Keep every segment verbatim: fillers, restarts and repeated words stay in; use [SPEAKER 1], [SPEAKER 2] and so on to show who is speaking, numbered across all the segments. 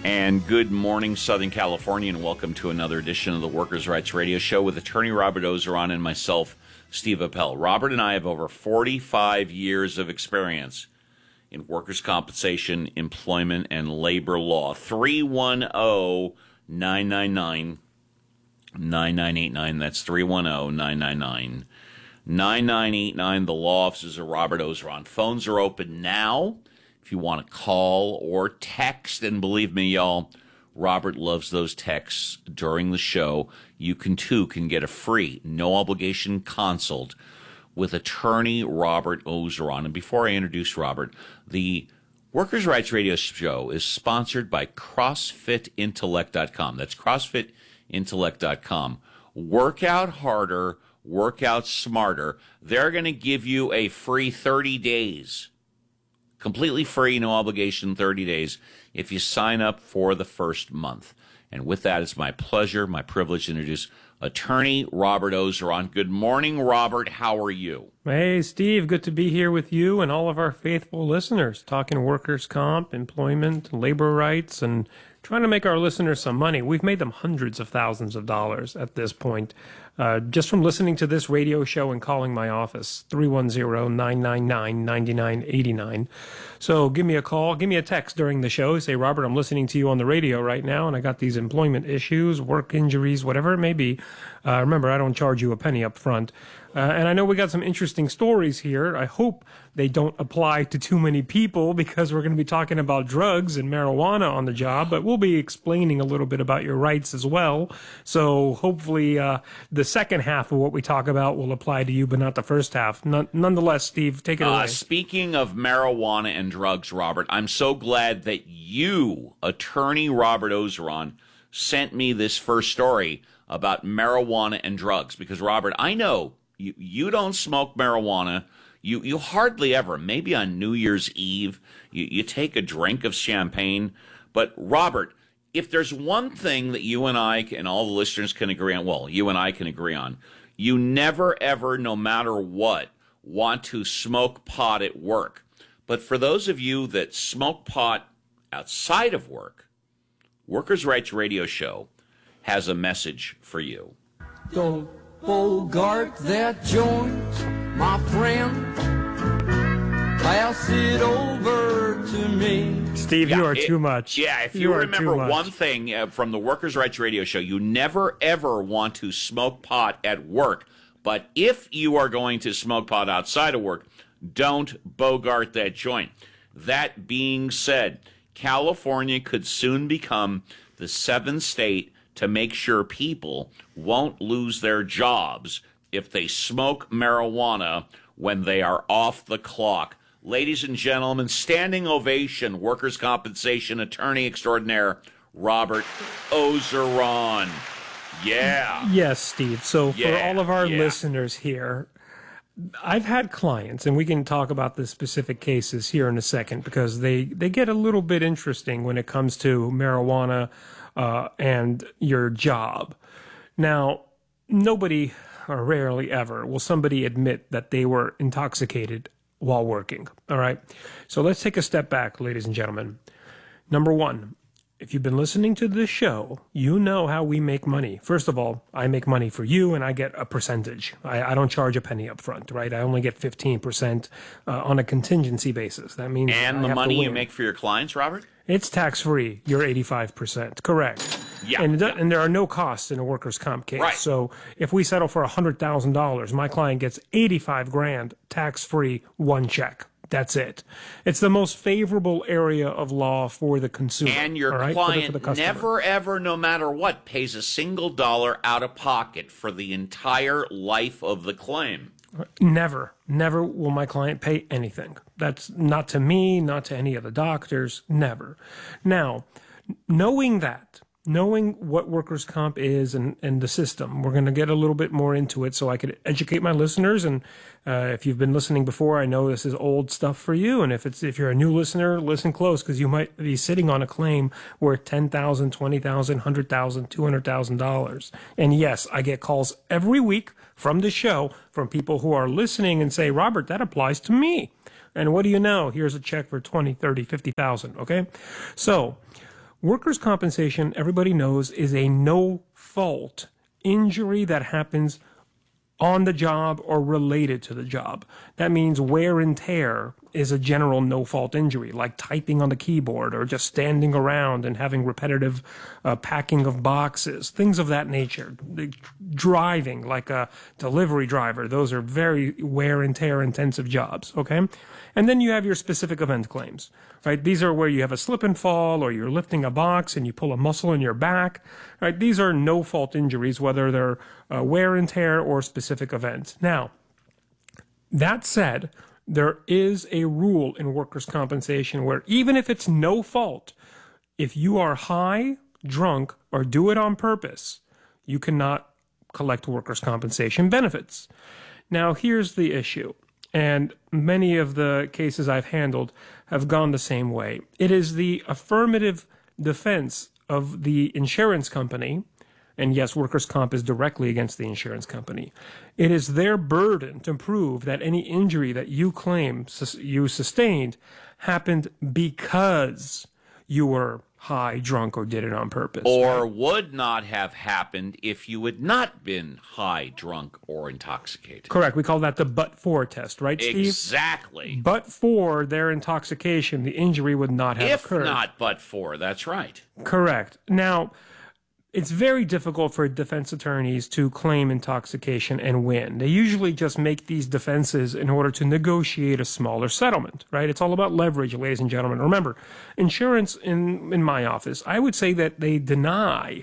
[SPEAKER 1] And good morning, Southern California, and welcome to another edition of the Workers' Rights Radio Show with attorney Robert Ozeron and myself, Steve Appel. Robert and I have over forty-five years of experience in workers' compensation, employment, and labor law. three one zero, nine nine nine, nine nine eight nine. That's three one zero, nine nine nine, nine nine eight nine. The law offices of Robert Ozeron. Phones are open now if you want to call or text. And believe me, y'all, Robert loves those texts during the show. You can, too, can get a free, no-obligation consult with attorney Robert Ozeron. And before I introduce Robert, the Workers' Rights Radio Show is sponsored by CrossFit Intellect dot com. That's CrossFit Intellect dot com. Work out harder, work out smarter. They're going to give you a free thirty days. Completely free, no obligation, thirty days, if you sign up for the first month. And with that, it's my pleasure, my privilege to introduce attorney Robert Ozeron. Good morning, Robert. How are you?
[SPEAKER 2] Hey, Steve. Good to be here with you and all of our faithful listeners, talking workers' comp, employment, labor rights, and trying to make our listeners some money. We've made them hundreds of thousands of dollars at this point, uh, just from listening to this radio show and calling my office, three one zero, nine nine nine, nine nine eight nine. So give me a call, give me a text during the show. Say, Robert, I'm listening to you on the radio right now, and I got these employment issues, work injuries, whatever it may be. Uh, remember, I don't charge you a penny up front. Uh, and I know we got some interesting stories here. I hope they don't apply to too many people because we're going to be talking about drugs and marijuana on the job, but we'll be explaining a little bit about your rights as well. So hopefully uh, the second half of what we talk about will apply to you, but not the first half. None, nonetheless, Steve, take it away.
[SPEAKER 1] Uh, speaking of marijuana and drugs, Robert, I'm so glad that you, attorney Robert Ozeron, sent me this first story about marijuana and drugs. Because, Robert, I know you, you don't smoke marijuana. You you hardly ever, maybe on New Year's Eve, you, you take a drink of champagne. But, Robert, if there's one thing that you and I and all the listeners can agree on, well, you and I can agree on, you never, ever, no matter what, want to smoke pot at work. But for those of you that smoke pot outside of work, Workers' Rights Radio Show has a message for you.
[SPEAKER 3] Don't bogart that joint, my friend. Pass it over to me.
[SPEAKER 2] Steve,
[SPEAKER 1] Yeah,
[SPEAKER 2] you are
[SPEAKER 1] it-
[SPEAKER 2] too much.
[SPEAKER 1] Yeah, if you,
[SPEAKER 2] You are
[SPEAKER 1] remember
[SPEAKER 2] too much.
[SPEAKER 1] one thing uh, from the Workers' Rights Radio Show, you never, ever want to smoke pot at work. But if you are going to smoke pot outside of work, don't bogart that joint. That being said, California could soon become the seventh state to make sure people won't lose their jobs if they smoke marijuana when they are off the clock. Ladies and gentlemen, standing ovation, workers' compensation attorney extraordinaire, Robert Ozeron. Yeah.
[SPEAKER 2] Yes, Steve. So for
[SPEAKER 1] Yeah,
[SPEAKER 2] all of our
[SPEAKER 1] yeah.
[SPEAKER 2] listeners here, I've had clients, and we can talk about the specific cases here in a second because they, they get a little bit interesting when it comes to marijuana uh, and your job. Now, nobody, or rarely ever, will somebody admit that they were intoxicated while working. All right? So let's take a step back, ladies and gentlemen. Number one, if you've been listening to this show, you know how we make money. First of all, I make money for you, and I get a percentage. I, I don't charge a penny up front, right? I only get fifteen percent uh, on a contingency basis. That means
[SPEAKER 1] And
[SPEAKER 2] I
[SPEAKER 1] the
[SPEAKER 2] have to
[SPEAKER 1] money you
[SPEAKER 2] win.
[SPEAKER 1] make for your clients, Robert?
[SPEAKER 2] It's tax-free. You're eighty-five percent. Correct.
[SPEAKER 1] Yeah,
[SPEAKER 2] And, it do-
[SPEAKER 1] yeah.
[SPEAKER 2] and there are no costs in a workers' comp case.
[SPEAKER 1] Right.
[SPEAKER 2] So if we settle for one hundred thousand dollars, my client gets eighty-five grand tax-free, one check. That's it. It's the most favorable area of law for the consumer.
[SPEAKER 1] And your
[SPEAKER 2] all right? For the-
[SPEAKER 1] client
[SPEAKER 2] for the customer.
[SPEAKER 1] never, ever, no matter what, pays a single dollar out of pocket for the entire life of the claim.
[SPEAKER 2] Never, never will my client pay anything. That's not to me, not to any of the doctors, never. Now, knowing that, knowing what workers' comp is and, and the system, we're going to get a little bit more into it so I could educate my listeners. And uh, if you've been listening before, I know this is old stuff for you. And if it's if you're a new listener, listen close because you might be sitting on a claim worth ten thousand dollars, twenty thousand dollars, one hundred thousand dollars, two hundred thousand dollars. And yes, I get calls every week from the show from people who are listening and say, Robert, that applies to me. And what do you know? Here's a check for twenty, thirty, fifty thousand. Okay. So Workers' compensation, everybody knows, is a no-fault injury that happens on the job or related to the job. That means wear and tear is a general no-fault injury, like typing on the keyboard or just standing around and having repetitive uh, packing of boxes, things of that nature. The driving, like a delivery driver, those are very wear and tear intensive jobs, okay? And then you have your specific event claims, right? These are where you have a slip and fall or you're lifting a box and you pull a muscle in your back, right? These are no-fault injuries, whether they're uh, wear and tear or specific events. Now, that said, there is a rule in workers' compensation where even if it's no fault, if you are high, drunk, or do it on purpose, you cannot collect workers' compensation benefits. Now, here's the issue, and many of the cases I've handled have gone the same way. It is the affirmative defense of the insurance company, and yes, workers' comp is directly against the insurance company. It is their burden to prove that any injury that you claim sus- you sustained happened because you were high, drunk, or did it on purpose.
[SPEAKER 1] Or right? Would not have happened if you had not been high, drunk, or intoxicated.
[SPEAKER 2] Correct. We call that the but-for test, right, Steve?
[SPEAKER 1] Exactly.
[SPEAKER 2] But for their intoxication, the injury would not have
[SPEAKER 1] if
[SPEAKER 2] occurred. If
[SPEAKER 1] not but for, that's right.
[SPEAKER 2] Correct. Now, it's very difficult for defense attorneys to claim intoxication and win. They usually just make these defenses in order to negotiate a smaller settlement, right? It's all about leverage, ladies and gentlemen. Remember, insurance in, in my office, I would say that they deny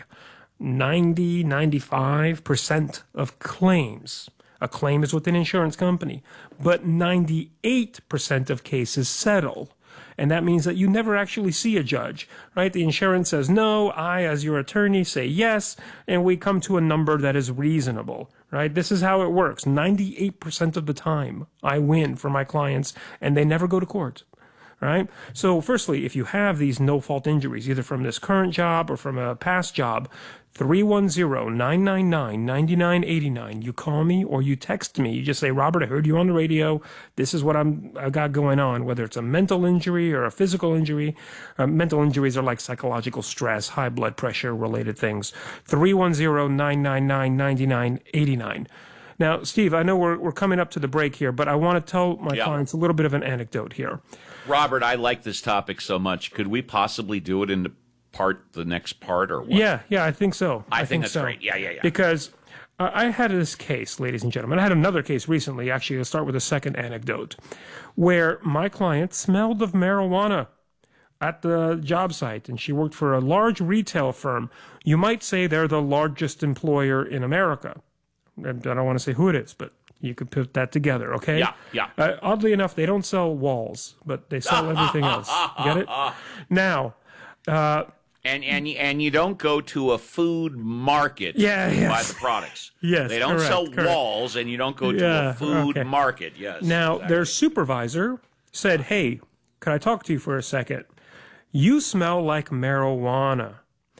[SPEAKER 2] ninety, ninety-five percent of claims. A claim is with an insurance company, but ninety-eight percent of cases settle. And that means that you never actually see a judge, right? The insurance says no, I, as your attorney, say yes, and we come to a number that is reasonable, right? This is how it works. ninety-eight percent of the time, I win for my clients, and they never go to court, right? So firstly, if you have these no-fault injuries, either from this current job or from a past job, three one zero, nine nine nine, nine nine eight nine. You call me or you text me. You just say, Robert, I heard you on the radio. This is what I'm, I got going on, whether it's a mental injury or a physical injury. Uh, mental injuries are like psychological stress, high blood pressure related things. three one zero, nine nine nine, nine nine eight nine. Now, Steve, I know we're, we're coming up to the break here, but I want to tell my yeah. clients a little bit of an anecdote here.
[SPEAKER 1] Robert, I like this topic so much. Could we possibly do it in the part, the next part, or what?
[SPEAKER 2] Yeah, yeah, I think so.
[SPEAKER 1] I, I think, think that's
[SPEAKER 2] so.
[SPEAKER 1] great. Yeah, yeah, yeah.
[SPEAKER 2] Because uh, I had this case, ladies and gentlemen. I had another case recently. Actually, I'll start with a second anecdote, where my client smelled of marijuana at the job site, and she worked for a large retail firm. You might say they're the largest employer in America. I don't want to say who it is, but you could put that together, okay?
[SPEAKER 1] Yeah, yeah.
[SPEAKER 2] Uh, oddly enough, they don't sell walls, but they sell everything else. Get it? Now, uh,
[SPEAKER 1] And and and you don't go to a food market
[SPEAKER 2] yeah,
[SPEAKER 1] to
[SPEAKER 2] yes.
[SPEAKER 1] buy the products.
[SPEAKER 2] Yes,
[SPEAKER 1] they don't
[SPEAKER 2] correct,
[SPEAKER 1] sell
[SPEAKER 2] correct.
[SPEAKER 1] walls, and you don't go to
[SPEAKER 2] yeah,
[SPEAKER 1] a food
[SPEAKER 2] okay.
[SPEAKER 1] market. Yes.
[SPEAKER 2] Now,
[SPEAKER 1] exactly.
[SPEAKER 2] their supervisor said, hey, could I talk to you for a second? You smell like marijuana.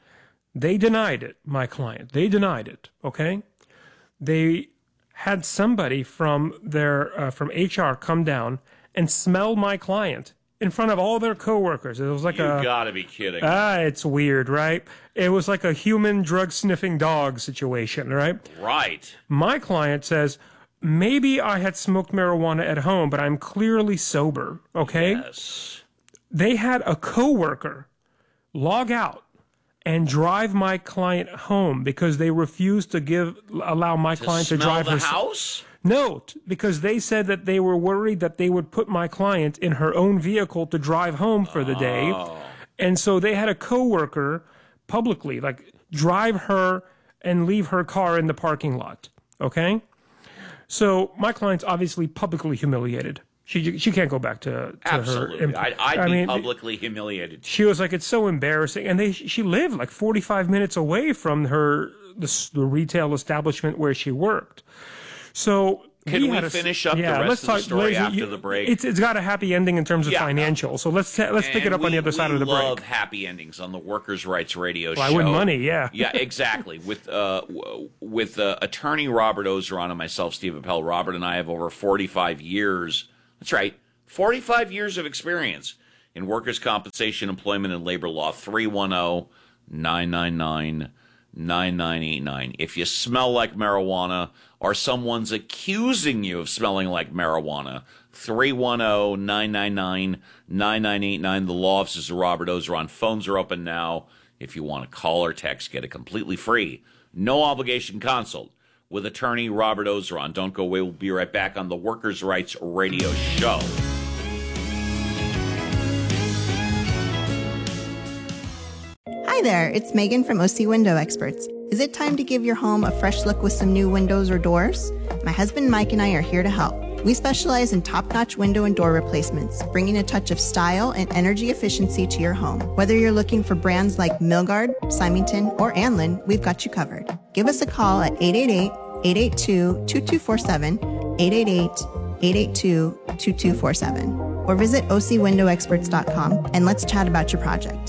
[SPEAKER 2] They denied it, my client. They denied it, okay? They had somebody from their uh, from H R come down and smell my client in front of all their coworkers. It was like
[SPEAKER 1] you
[SPEAKER 2] a...
[SPEAKER 1] You gotta be kidding.
[SPEAKER 2] Ah, it's weird, right? It was like a human drug-sniffing dog situation, right?
[SPEAKER 1] Right.
[SPEAKER 2] My client says, maybe I had smoked marijuana at home, but I'm clearly sober, okay?
[SPEAKER 1] Yes.
[SPEAKER 2] They had a coworker log out and drive my client home because they refused to give allow my
[SPEAKER 1] to
[SPEAKER 2] client to
[SPEAKER 1] smell
[SPEAKER 2] drive
[SPEAKER 1] the
[SPEAKER 2] her
[SPEAKER 1] house?
[SPEAKER 2] No, t- because they said that they were worried that they would put my client in her own vehicle to drive home for the day.
[SPEAKER 1] Oh.
[SPEAKER 2] And so they had a coworker publicly, like, drive her and leave her car in the parking lot. Okay? So my client's obviously publicly humiliated. She she can't go back to, to
[SPEAKER 1] Absolutely.
[SPEAKER 2] her.
[SPEAKER 1] I'd, I'd
[SPEAKER 2] I
[SPEAKER 1] be
[SPEAKER 2] mean,
[SPEAKER 1] publicly humiliated.
[SPEAKER 2] She was like, it's so embarrassing. And they she lived like forty-five minutes away from her the, the retail establishment where she worked. So
[SPEAKER 1] Can we,
[SPEAKER 2] we a,
[SPEAKER 1] finish up
[SPEAKER 2] yeah,
[SPEAKER 1] the rest
[SPEAKER 2] let's
[SPEAKER 1] of the
[SPEAKER 2] talk,
[SPEAKER 1] story
[SPEAKER 2] ladies,
[SPEAKER 1] after
[SPEAKER 2] you,
[SPEAKER 1] the break?
[SPEAKER 2] It's it's got a happy ending in terms of
[SPEAKER 1] yeah,
[SPEAKER 2] financial.
[SPEAKER 1] no.
[SPEAKER 2] So let's let's pick
[SPEAKER 1] and
[SPEAKER 2] it up
[SPEAKER 1] we,
[SPEAKER 2] on the other side of the
[SPEAKER 1] We love
[SPEAKER 2] break.
[SPEAKER 1] happy endings on the Workers' Rights Radio
[SPEAKER 2] well,
[SPEAKER 1] show.
[SPEAKER 2] I win money, yeah.
[SPEAKER 1] Yeah, exactly. With uh, w- with uh, attorney Robert Ozeron and myself, Steve Appel. Robert and I have over forty-five years. That's right, forty-five years of experience in workers' compensation, employment, and labor law. three one zero, nine nine nine, nine nine eight nine. If you smell like marijuana or someone's accusing you of smelling like marijuana, three one zero, nine nine nine, nine nine eight nine. The law offices of Robert Ozeron. Phones are open now. If you want to call or text, get it completely free. No obligation consult with attorney Robert Ozeron. Don't go away. We'll be right back on the Workers' Rights Radio Show.
[SPEAKER 4] Hi there, it's Megan from O C Window Experts. Is it time to give your home a fresh look with some new windows or doors? My husband Mike and I are here to help. We specialize in top-notch window and door replacements, bringing a touch of style and energy efficiency to your home. Whether you're looking for brands like Milgard, Symington, or Anlin, we've got you covered. Give us a call at eight eight eight, eight eight two, two two four seven, eight eight eight, eight eight two, two two four seven, or visit O C window experts dot com and let's chat about your project.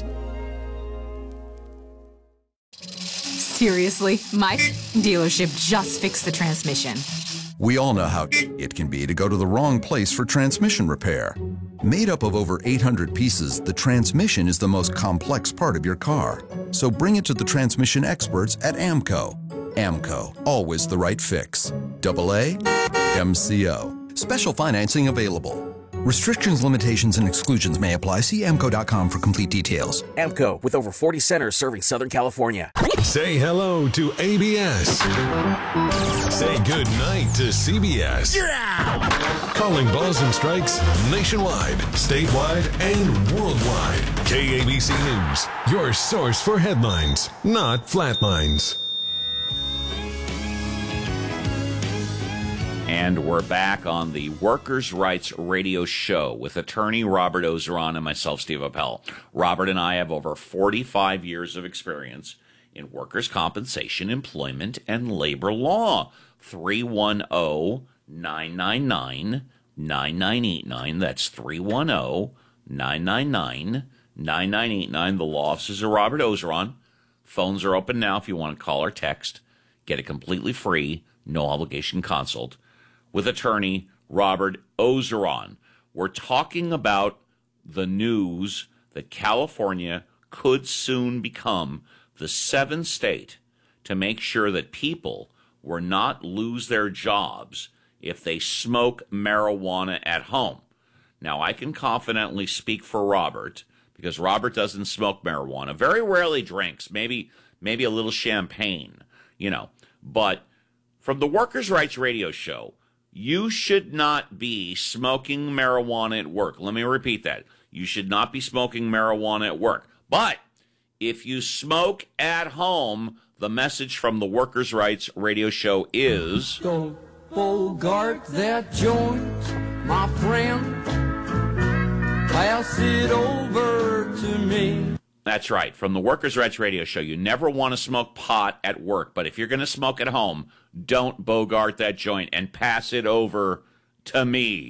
[SPEAKER 5] Seriously, my dealership just fixed the transmission.
[SPEAKER 6] We all know how it can be to go to the wrong place for transmission repair. Made up of over eight hundred pieces, the transmission is the most complex part of your car. So bring it to the transmission experts at AMCO. AMCO, always the right fix. Double A, M C O. Special financing available. Restrictions, limitations, and exclusions may apply. See A M C O dot com for complete details.
[SPEAKER 7] AMCO, with over forty centers serving Southern California.
[SPEAKER 8] Say hello to A B S. Say good night to C B S. Yeah! Calling balls and strikes nationwide, statewide, and worldwide. K A B C News, your source for headlines, not flatlines.
[SPEAKER 1] And we're back on the Workers' Rights Radio Show with attorney Robert Ozeron and myself, Steve Appel. Robert and I have over forty-five years of experience in workers' compensation, employment, and labor law. three one zero, nine nine nine, nine nine eight nine. That's three one zero, nine nine nine, nine nine eight nine. The law offices of Robert Ozeron. Phones are open now if you want to call or text. Get it completely free, no obligation consult with attorney Robert Ozeron. We're talking about the news that California could soon become the seventh state to make sure that people will not lose their jobs if they smoke marijuana at home. Now, I can confidently speak for Robert because Robert doesn't smoke marijuana, very rarely drinks, maybe maybe a little champagne, you know. But from the Workers' Rights Radio Show, you should not be smoking marijuana at work. Let me repeat that. You should not be smoking marijuana at work. But if you smoke at home, the message from the Workers' Rights Radio Show is...
[SPEAKER 3] Don't bogart that joint, my friend. Pass it over to me.
[SPEAKER 1] That's right. From the Workers' Rights Radio Show, you never want to smoke pot at work. But if you're going to smoke at home, don't bogart that joint and pass it over to me.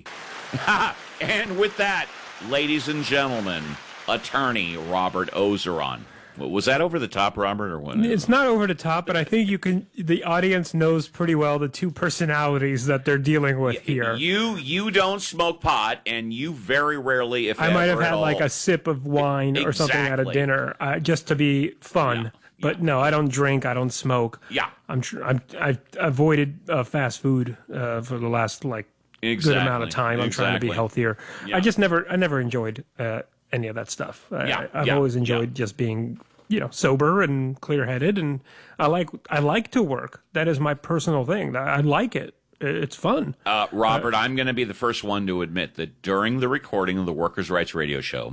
[SPEAKER 1] And with that, ladies and gentlemen, attorney Robert Ozeron. Was that over the top, Robert, or what?
[SPEAKER 2] It's not over the top, but I think you can. The audience knows pretty well the two personalities that they're dealing with here.
[SPEAKER 1] You you don't smoke pot, and you very rarely, if
[SPEAKER 2] I might have
[SPEAKER 1] ever
[SPEAKER 2] had
[SPEAKER 1] at
[SPEAKER 2] like
[SPEAKER 1] all,
[SPEAKER 2] a sip of wine or something at a
[SPEAKER 1] Exactly.
[SPEAKER 2] dinner, uh, just to be fun.
[SPEAKER 1] Yeah,
[SPEAKER 2] But no, I don't drink. I don't smoke.
[SPEAKER 1] Yeah.
[SPEAKER 2] I'm. Tr- I'm I've avoided uh, fast food uh, for the last like
[SPEAKER 1] Exactly.
[SPEAKER 2] good amount of time. I'm trying to be
[SPEAKER 1] Exactly.
[SPEAKER 2] healthier.
[SPEAKER 1] Yeah.
[SPEAKER 2] I just never. I never enjoyed uh, any of that stuff. I,
[SPEAKER 1] Yeah,
[SPEAKER 2] I've
[SPEAKER 1] yeah,
[SPEAKER 2] always enjoyed
[SPEAKER 1] yeah.
[SPEAKER 2] just being, you know, sober and clear-headed, and I like I like to work. That is my personal thing. I I like it. It's fun.
[SPEAKER 1] Uh, Robert, I'm going to be the first one to admit that during the recording of the Workers' Rights Radio Show,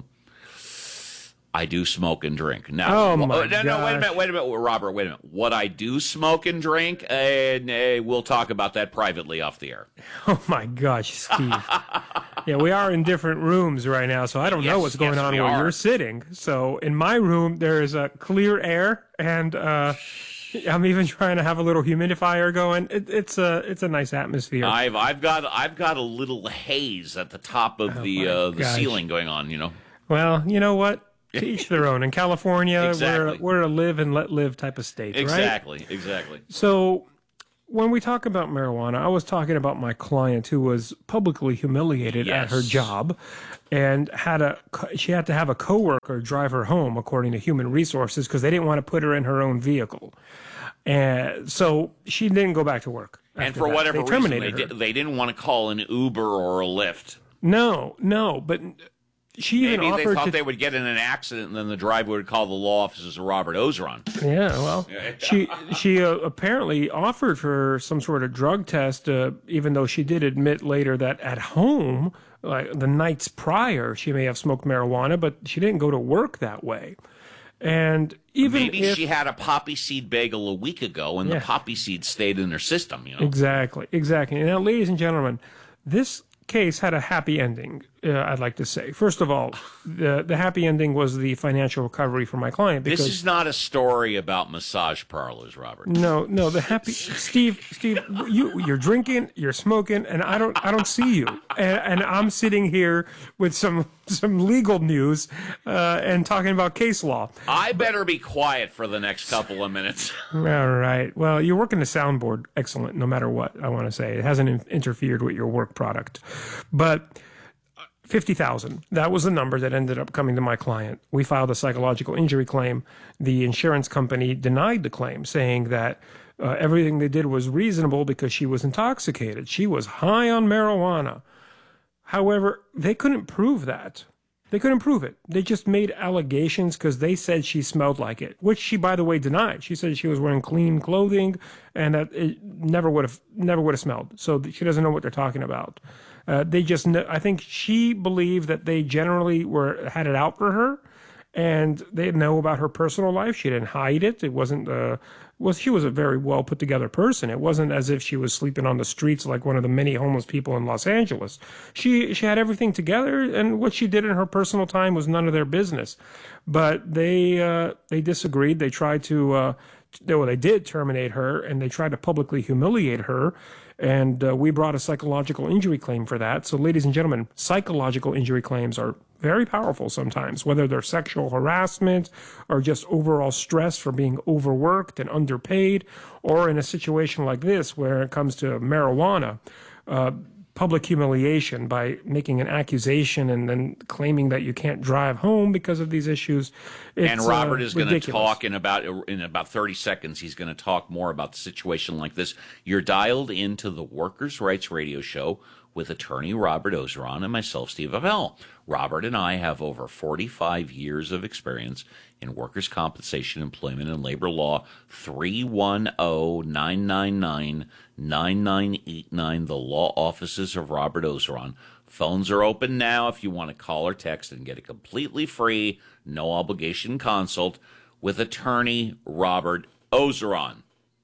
[SPEAKER 1] I do smoke and drink. Now,
[SPEAKER 2] Oh, my
[SPEAKER 1] uh, no, no, wait a
[SPEAKER 2] gosh.
[SPEAKER 1] minute, wait a minute, Robert, wait a minute. What I do smoke and drink, and uh, we'll talk about that privately off the air.
[SPEAKER 2] Oh my gosh, Steve. Yeah, we are in different rooms right now, so I don't know
[SPEAKER 1] Yes,
[SPEAKER 2] what's going
[SPEAKER 1] yes,
[SPEAKER 2] on
[SPEAKER 1] we
[SPEAKER 2] where
[SPEAKER 1] are.
[SPEAKER 2] you're sitting. So in my room, there is a clear air, and uh, I'm even trying to have a little humidifier going. It, it's a it's a nice atmosphere.
[SPEAKER 1] I've I've got I've got a little haze at the top of the
[SPEAKER 2] my
[SPEAKER 1] uh, the
[SPEAKER 2] gosh.
[SPEAKER 1] ceiling going on. You know.
[SPEAKER 2] Well, you know what? To each their own. In California,
[SPEAKER 1] Exactly.
[SPEAKER 2] we're we're a live and let live type of state, right?
[SPEAKER 1] Exactly. Exactly.
[SPEAKER 2] So when we talk about marijuana, I was talking about my client who was publicly humiliated
[SPEAKER 1] Yes.
[SPEAKER 2] at her job, and had a she had to have a coworker drive her home, according to Human Resources, because they didn't want to put her in her own vehicle, and so she didn't go back to work.
[SPEAKER 1] And
[SPEAKER 2] after
[SPEAKER 1] for
[SPEAKER 2] that.
[SPEAKER 1] whatever
[SPEAKER 2] they
[SPEAKER 1] reason, they,
[SPEAKER 2] terminated her.
[SPEAKER 1] di- they didn't want to call an Uber or a Lyft.
[SPEAKER 2] No, no, but she even
[SPEAKER 1] Maybe they
[SPEAKER 2] offered
[SPEAKER 1] thought
[SPEAKER 2] to
[SPEAKER 1] they would get in an accident, and then the driver would call the law offices of Robert Ozeron.
[SPEAKER 2] Yeah, well, she she uh, apparently offered for some sort of drug test, uh, even though she did admit later that at home, like the nights prior, she may have smoked marijuana, but she didn't go to work that way. And even
[SPEAKER 1] Maybe
[SPEAKER 2] if,
[SPEAKER 1] she had a poppy seed bagel a week ago, and
[SPEAKER 2] Yeah.
[SPEAKER 1] the poppy seed stayed in her system. You know,
[SPEAKER 2] Exactly, exactly. Now, ladies and gentlemen, this case had a happy ending, uh, I'd like to say. First of all, the the happy ending was the financial recovery for my client. Because
[SPEAKER 1] this is not a story about massage parlors, Robert.
[SPEAKER 2] No, no, the happy Steve, Steve, you you're drinking, you're smoking, and I don't I don't see you. And, and I'm sitting here with some some legal news uh, and talking about case law.
[SPEAKER 1] I better be quiet for the next couple of minutes.
[SPEAKER 2] All right. Well, you're working the soundboard excellent no matter what, I want to say. It hasn't in- interfered with your work product. But fifty thousand. That was the number that ended up coming to my client. We filed a psychological injury claim. The insurance company denied the claim, saying that uh, everything they did was reasonable because she was intoxicated. She was high on marijuana. However, they couldn't prove that. They couldn't prove it. They just made allegations because they said she smelled like it, which she, by the way, denied. She said she was wearing clean clothing and that it never would have never would have smelled. So she doesn't know what they're talking about. Uh, they just, kn- I think she believed that they generally were had it out for her, and they know about her personal life. She didn't hide it. It wasn't. Uh, was she was a very well put together person. It wasn't as if she was sleeping on the streets like one of the many homeless people in Los Angeles. She she had everything together, and what she did in her personal time was none of their business. But they uh, they disagreed. They tried to. Uh, well, they did terminate her, and they tried to publicly humiliate her. And uh, we brought a psychological injury claim for that. So, ladies and gentlemen, psychological injury claims are very powerful sometimes, whether they're sexual harassment or just overall stress for being overworked and underpaid, or in a situation like this where it comes to marijuana, uh, public humiliation by making an accusation and then claiming that you can't drive home because of these issues. It's,
[SPEAKER 1] and Robert
[SPEAKER 2] uh,
[SPEAKER 1] is going to
[SPEAKER 2] ridiculous.
[SPEAKER 1] talk in about in about thirty seconds. He's going to talk more about the situation like this. You're dialed into the Workers' Rights Radio Show with attorney Robert Ozeron and myself, Steve Appel. Robert and I have over forty-five years of experience in workers' compensation, employment, and labor law. three one zero, nine nine nine, nine nine eight nine, the law offices of Robert Ozeron. Phones are open now if you want to call or text and get a completely free, no obligation consult with attorney Robert Ozeron.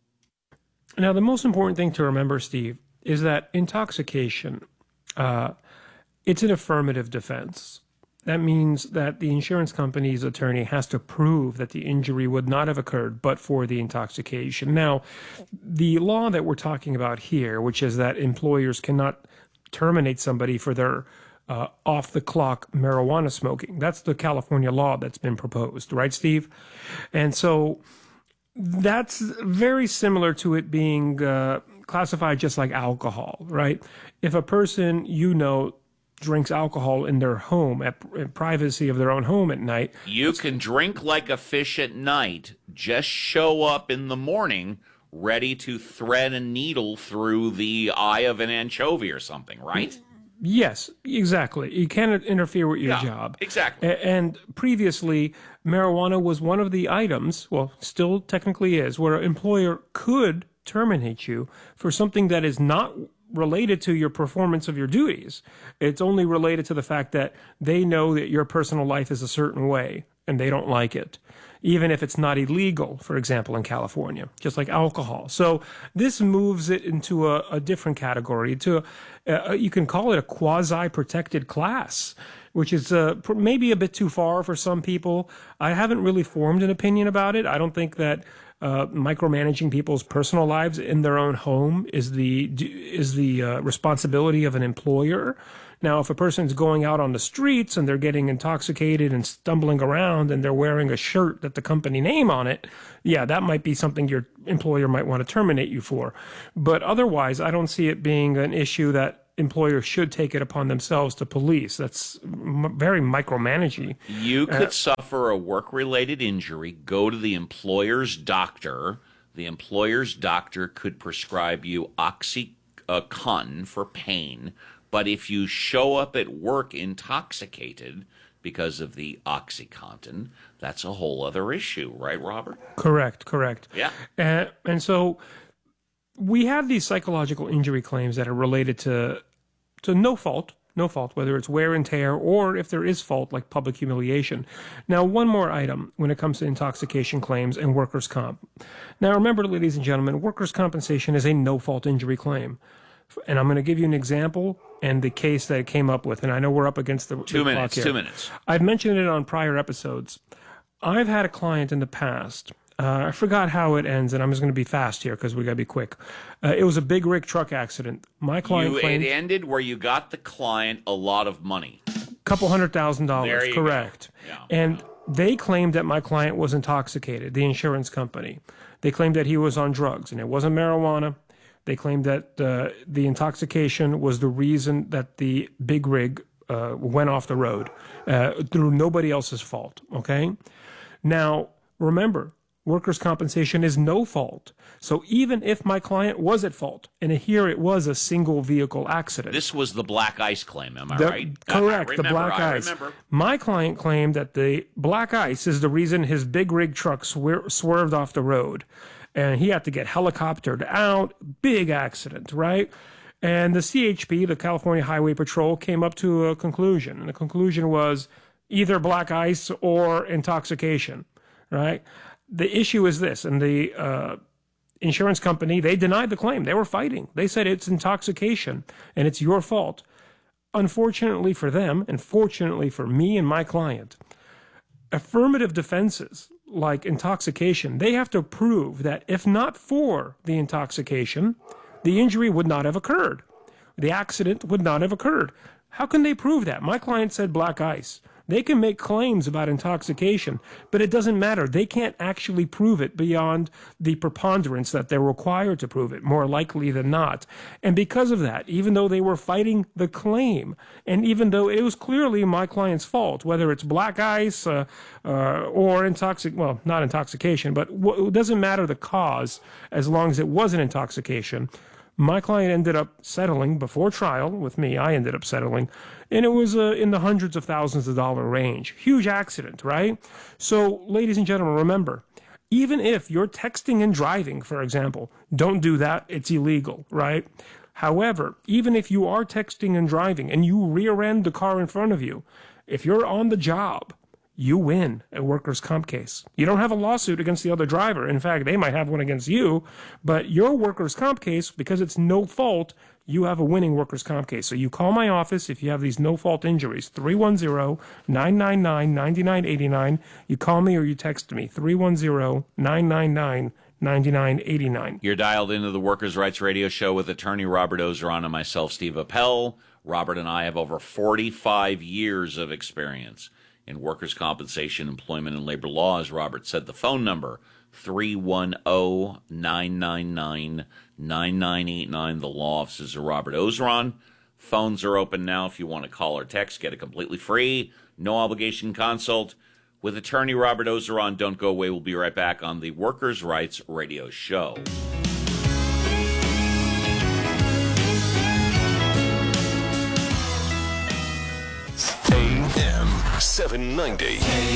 [SPEAKER 2] Now, the most important thing to remember, Steve, is that intoxication, uh, it's an affirmative defense. That means that the insurance company's attorney has to prove that the injury would not have occurred but for the intoxication. Now, the law that we're talking about here, which is that employers cannot terminate somebody for their uh, off-the-clock marijuana smoking, that's the California law that's been proposed, right, Steve? And so that's very similar to it being uh, classified just like alcohol, right? If a person you know drinks alcohol in their home, at, at privacy of their own home at night.
[SPEAKER 1] You can drink like a fish at night, just show up in the morning ready to thread a needle through the eye of an anchovy or something, right?
[SPEAKER 2] Yes, exactly. You cannot interfere with your
[SPEAKER 1] Yeah,
[SPEAKER 2] job.
[SPEAKER 1] exactly.
[SPEAKER 2] A- and previously, marijuana was one of the items, well, still technically is, where an employer could terminate you for something that is not related to your performance of your duties. It's only related to the fact that they know that your personal life is a certain way and they don't like it, even if it's not illegal, for example, in California, just like alcohol. So this moves it into a, a different category. To a, you can call it a quasi-protected class, which is uh, maybe a bit too far for some people. I haven't really formed an opinion about it. I don't think that Uh, micromanaging people's personal lives in their own home is the is the uh, responsibility of an employer. Now, if a person's going out on the streets and they're getting intoxicated and stumbling around and they're wearing a shirt that the company name on it, yeah, that might be something your employer might want to terminate you for. But otherwise, I don't see it being an issue that employers should take it upon themselves to police. That's m- very micromanaging.
[SPEAKER 1] You could
[SPEAKER 2] Uh,
[SPEAKER 1] suffer a work-related injury, go to the employer's doctor. The employer's doctor could prescribe you OxyContin for pain, but if you show up at work intoxicated because of the OxyContin, that's a whole other issue, right, Robert?
[SPEAKER 2] Correct, correct.
[SPEAKER 1] Yeah.
[SPEAKER 2] Uh, and so we have these psychological injury claims that are related to to no fault, no fault, whether it's wear and tear or if there is fault, like public humiliation. Now, one more item when it comes to intoxication claims and workers' comp. Now, remember, ladies and gentlemen, workers' compensation is a no-fault injury claim. And I'm going to give you an example and the case that it came up with. And I know we're up against the,
[SPEAKER 1] Two
[SPEAKER 2] the
[SPEAKER 1] minutes,
[SPEAKER 2] clock here.
[SPEAKER 1] two minutes.
[SPEAKER 2] I've mentioned it on prior episodes. I've had a client in the past. Uh, I forgot how it ends, and I'm just going to be fast here because we got to be quick. Uh, it was a big rig truck accident. My client
[SPEAKER 1] You,
[SPEAKER 2] claimed
[SPEAKER 1] it ended where you got the client a lot of money.
[SPEAKER 2] a couple hundred thousand
[SPEAKER 1] There
[SPEAKER 2] dollars.
[SPEAKER 1] you
[SPEAKER 2] Correct.
[SPEAKER 1] go. Yeah.
[SPEAKER 2] And they claimed that my client was intoxicated, the insurance company. They claimed that he was on drugs, and it wasn't marijuana. They claimed that uh, the intoxication was the reason that the big rig uh, went off the road uh, through nobody else's fault, okay? Now, remember, workers' compensation is no fault. So even if my client was at fault, and here it was a single vehicle accident.
[SPEAKER 1] This was the black ice claim, am I
[SPEAKER 2] The-
[SPEAKER 1] right?
[SPEAKER 2] Correct,
[SPEAKER 1] I
[SPEAKER 2] the
[SPEAKER 1] remember,
[SPEAKER 2] black
[SPEAKER 1] I
[SPEAKER 2] ice.
[SPEAKER 1] remember.
[SPEAKER 2] My client claimed that the black ice is the reason his big rig truck swer- swerved off the road. And he had to get helicoptered out. Big accident, right? And the C H P, the California Highway Patrol, came up to a conclusion. And the conclusion was either black ice or intoxication, right? The issue is this, and the uh, insurance company, they denied the claim. They were fighting. They said it's intoxication, and it's your fault. Unfortunately for them, and fortunately for me and my client, affirmative defenses like intoxication, they have to prove that if not for the intoxication, the injury would not have occurred. The accident would not have occurred. How can they prove that? My client said black ice. They can make claims about intoxication, but it doesn't matter. They can't actually prove it beyond the preponderance that they're required to prove it, more likely than not. And because of that, even though they were fighting the claim, and even though it was clearly my client's fault, whether it's black ice uh, uh, or intoxic, well, not intoxication, but w- it doesn't matter the cause as long as it wasn't intoxication. My client ended up settling before trial with me. I ended up settling, and it was uh, in the hundreds of thousands of dollar range. Huge accident, right? So, ladies and gentlemen, remember, even if you're texting and driving, for example, don't do that. It's illegal, right? However, even if you are texting and driving and you rear end the car in front of you, if you're on the job, you win a workers' comp case. You don't have a lawsuit against the other driver. In fact, they might have one against you, but your workers' comp case, because it's no fault, you have a winning workers' comp case. So you call my office if you have these no-fault injuries, three one zero, nine nine nine, nine nine eight nine. You call me or you text me, three one zero, nine nine nine, nine nine eight nine.
[SPEAKER 1] You're dialed into the Workers' Rights Radio Show with attorney Robert Ozeron and myself, Steve Appel. Robert and I have over forty-five years of experience in workers' compensation, employment, and labor law. As Robert said, the phone number, three one zero, nine nine nine, nine nine eight nine. The law offices of Robert Ozeron. Phones are open now if you want to call or text. Get a completely free, no obligation consult with attorney Robert Ozeron. Don't go away. We'll be right back on the Workers' Rights Radio Show.
[SPEAKER 8] A M seven ninety.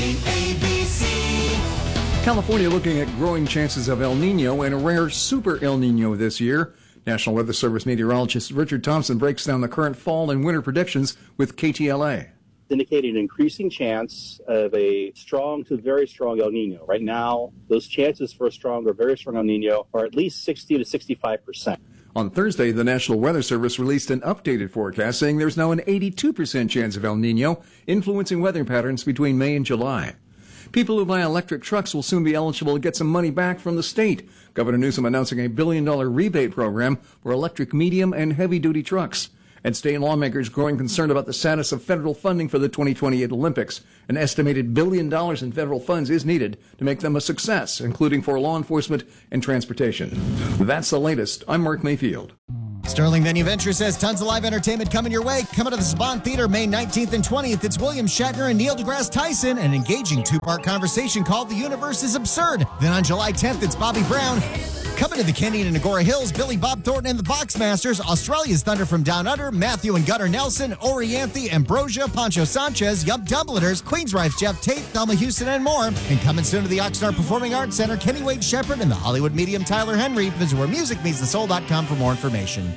[SPEAKER 9] California looking at growing chances of El Nino and a rare super El Nino this year. National Weather Service meteorologist Richard Thompson breaks down the current fall and winter predictions with K T L A.
[SPEAKER 10] Indicating an increasing chance of a strong to very strong El Nino. Right now, those chances for a strong or very strong El Nino are at least sixty to sixty-five percent.
[SPEAKER 9] On Thursday, the National Weather Service released an updated forecast saying there's now an eighty-two percent chance of El Nino influencing weather patterns between May and July. People who buy electric trucks will soon be eligible to get some money back from the state. Governor Newsom announcing a billion dollar rebate program for electric medium and heavy duty trucks. and state lawmakers growing concern about the status of federal funding for the twenty twenty-eight Olympics. An estimated billion dollars in federal funds is needed to make them a success, including for law enforcement and transportation. That's the latest. I'm Mark Mayfield.
[SPEAKER 11] Sterling Venue Ventures says tons of live entertainment coming your way. Coming to the Saban Theater May nineteenth and twentieth. It's William Shatner and Neil deGrasse Tyson, an engaging two-part conversation called The Universe is Absurd. Then on July tenth, it's Bobby Brown. Coming to the Canyon and Agora Hills, Billy Bob Thornton and the Boxmasters, Australia's Thunder from Down Under, Matthew and Gunnar Nelson, Orianthi, Ambrosia, Pancho Sanchez, Yub Dubliners, Queensrÿche's Jeff Tate, Thelma Houston, and more. And coming soon to the Oxnard Performing Arts Center, Kenny Wade Shepherd and the Hollywood medium Tyler Henry. Visit where music meets the soul dot com for more information.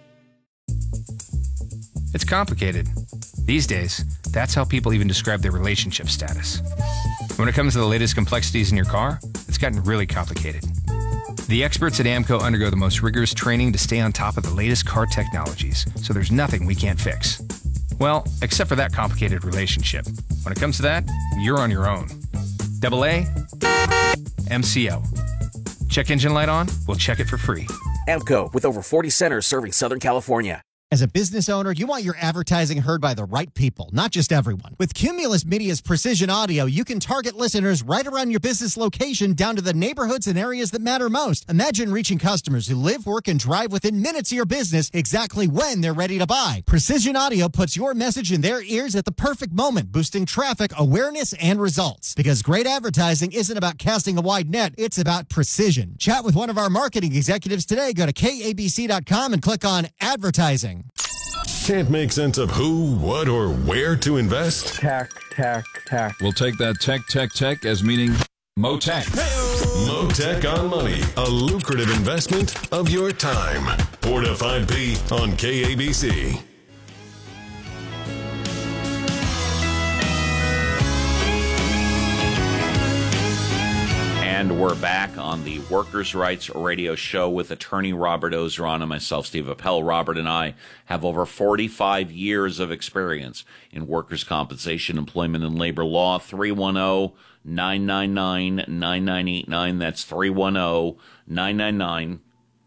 [SPEAKER 12] It's complicated. These days, that's how people even describe their relationship status. When it comes to the latest complexities in your car, it's gotten really complicated. The experts at AAMCO undergo the most rigorous training to stay on top of the latest car technologies, so there's nothing we can't fix. Well, except for that complicated relationship. When it comes to that, you're on your own. Double A, M C O. Check engine light on? We'll check it for free.
[SPEAKER 7] AAMCO, with over forty centers serving Southern California.
[SPEAKER 11] As a business owner, you want your advertising heard by the right people, not just everyone. With Cumulus Media's Precision Audio, you can target listeners right around your business location down to the neighborhoods and areas that matter most. Imagine reaching customers who live, work, and drive within minutes of your business exactly when they're ready to buy. Precision Audio puts your message in their ears at the perfect moment, boosting traffic, awareness, and results. Because great advertising isn't about casting a wide net, it's about precision. Chat with one of our marketing executives today. Go to K A B C dot com and click on Advertising.
[SPEAKER 8] Can't make sense of who, what, or where to invest?
[SPEAKER 13] Tech, tech, tech.
[SPEAKER 14] We'll take that tech, tech, tech as meaning Motech.
[SPEAKER 8] Motech on Money, a lucrative investment of your time. four to five p on K A B C.
[SPEAKER 1] And we're back on the Workers' Rights Radio Show with attorney Robert Ozeron and myself, Steve Appel. Robert and I have over forty-five years of experience in workers' compensation, employment, and labor law. three one zero, nine nine nine, nine nine eight nine. That's three one zero, nine nine nine,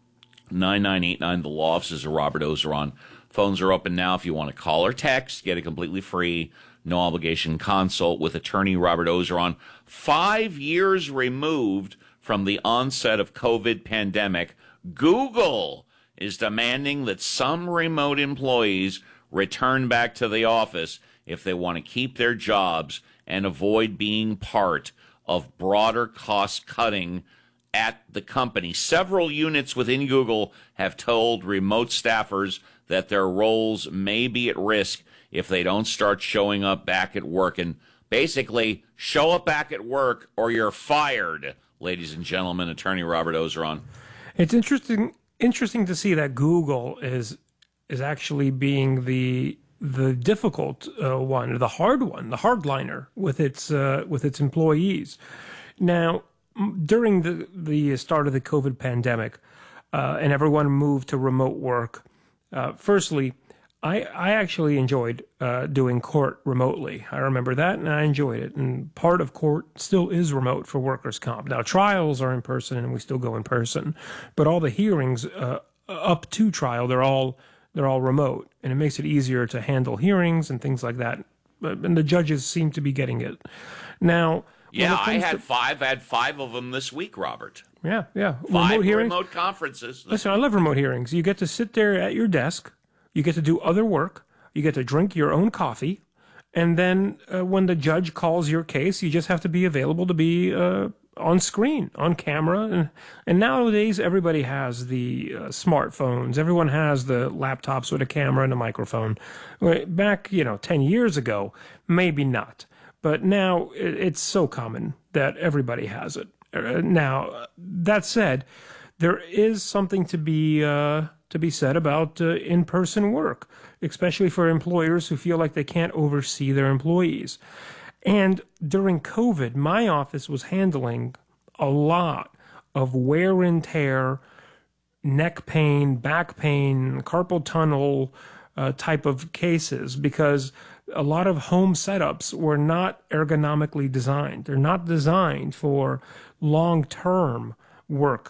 [SPEAKER 1] nine nine eight nine. The law offices of Robert Ozeron. Phones are open now if you want to call or text. Get it completely free. No obligation consult with attorney Robert Ozeron. Five years removed from the onset of COVID pandemic, Google is demanding that some remote employees return back to the office if they want to keep their jobs and avoid being part of broader cost cutting at the company. Several units within Google have told remote staffers that their roles may be at risk if they don't start showing up back at work. And basically, show up back at work or you're fired, ladies and gentlemen. Attorney Robert Ozeron.
[SPEAKER 2] It's interesting interesting to see that Google is is actually being the the difficult uh, one, the hard one, the hardliner with its uh, with its employees. Now, during the the start of the COVID pandemic, uh, and everyone moved to remote work, uh, firstly, I, I actually enjoyed uh, doing court remotely. I remember that, and I enjoyed it. And part of court still is remote for workers' comp. Now, trials are in person, and we still go in person. But all the hearings uh, up to trial, they're all they're all remote, and it makes it easier to handle hearings and things like that. And the judges seem to be getting it. Now,
[SPEAKER 1] yeah, I had
[SPEAKER 2] to,
[SPEAKER 1] five. I had five of them this week, Robert.
[SPEAKER 2] Yeah, yeah.
[SPEAKER 1] Five
[SPEAKER 2] remote hearings.
[SPEAKER 1] remote conferences.
[SPEAKER 2] Listen, I love remote hearings. You get to sit there at your desk. You get to do other work. You get to drink your own coffee. And then uh, when the judge calls your case, you just have to be available to be uh, on screen, on camera. And, and nowadays, everybody has the uh, smartphones. Everyone has the laptops with a camera and a microphone. Back, you know, ten years ago, maybe not. But now it's so common that everybody has it. Uh, now, that said, there is something to be... Uh, to be said about uh, in-person work, especially for employers who feel like they can't oversee their employees. And during COVID, my office was handling a lot of wear and tear, neck pain, back pain, carpal tunnel uh, type of cases because a lot of home setups were not ergonomically designed. They're not designed for long-term work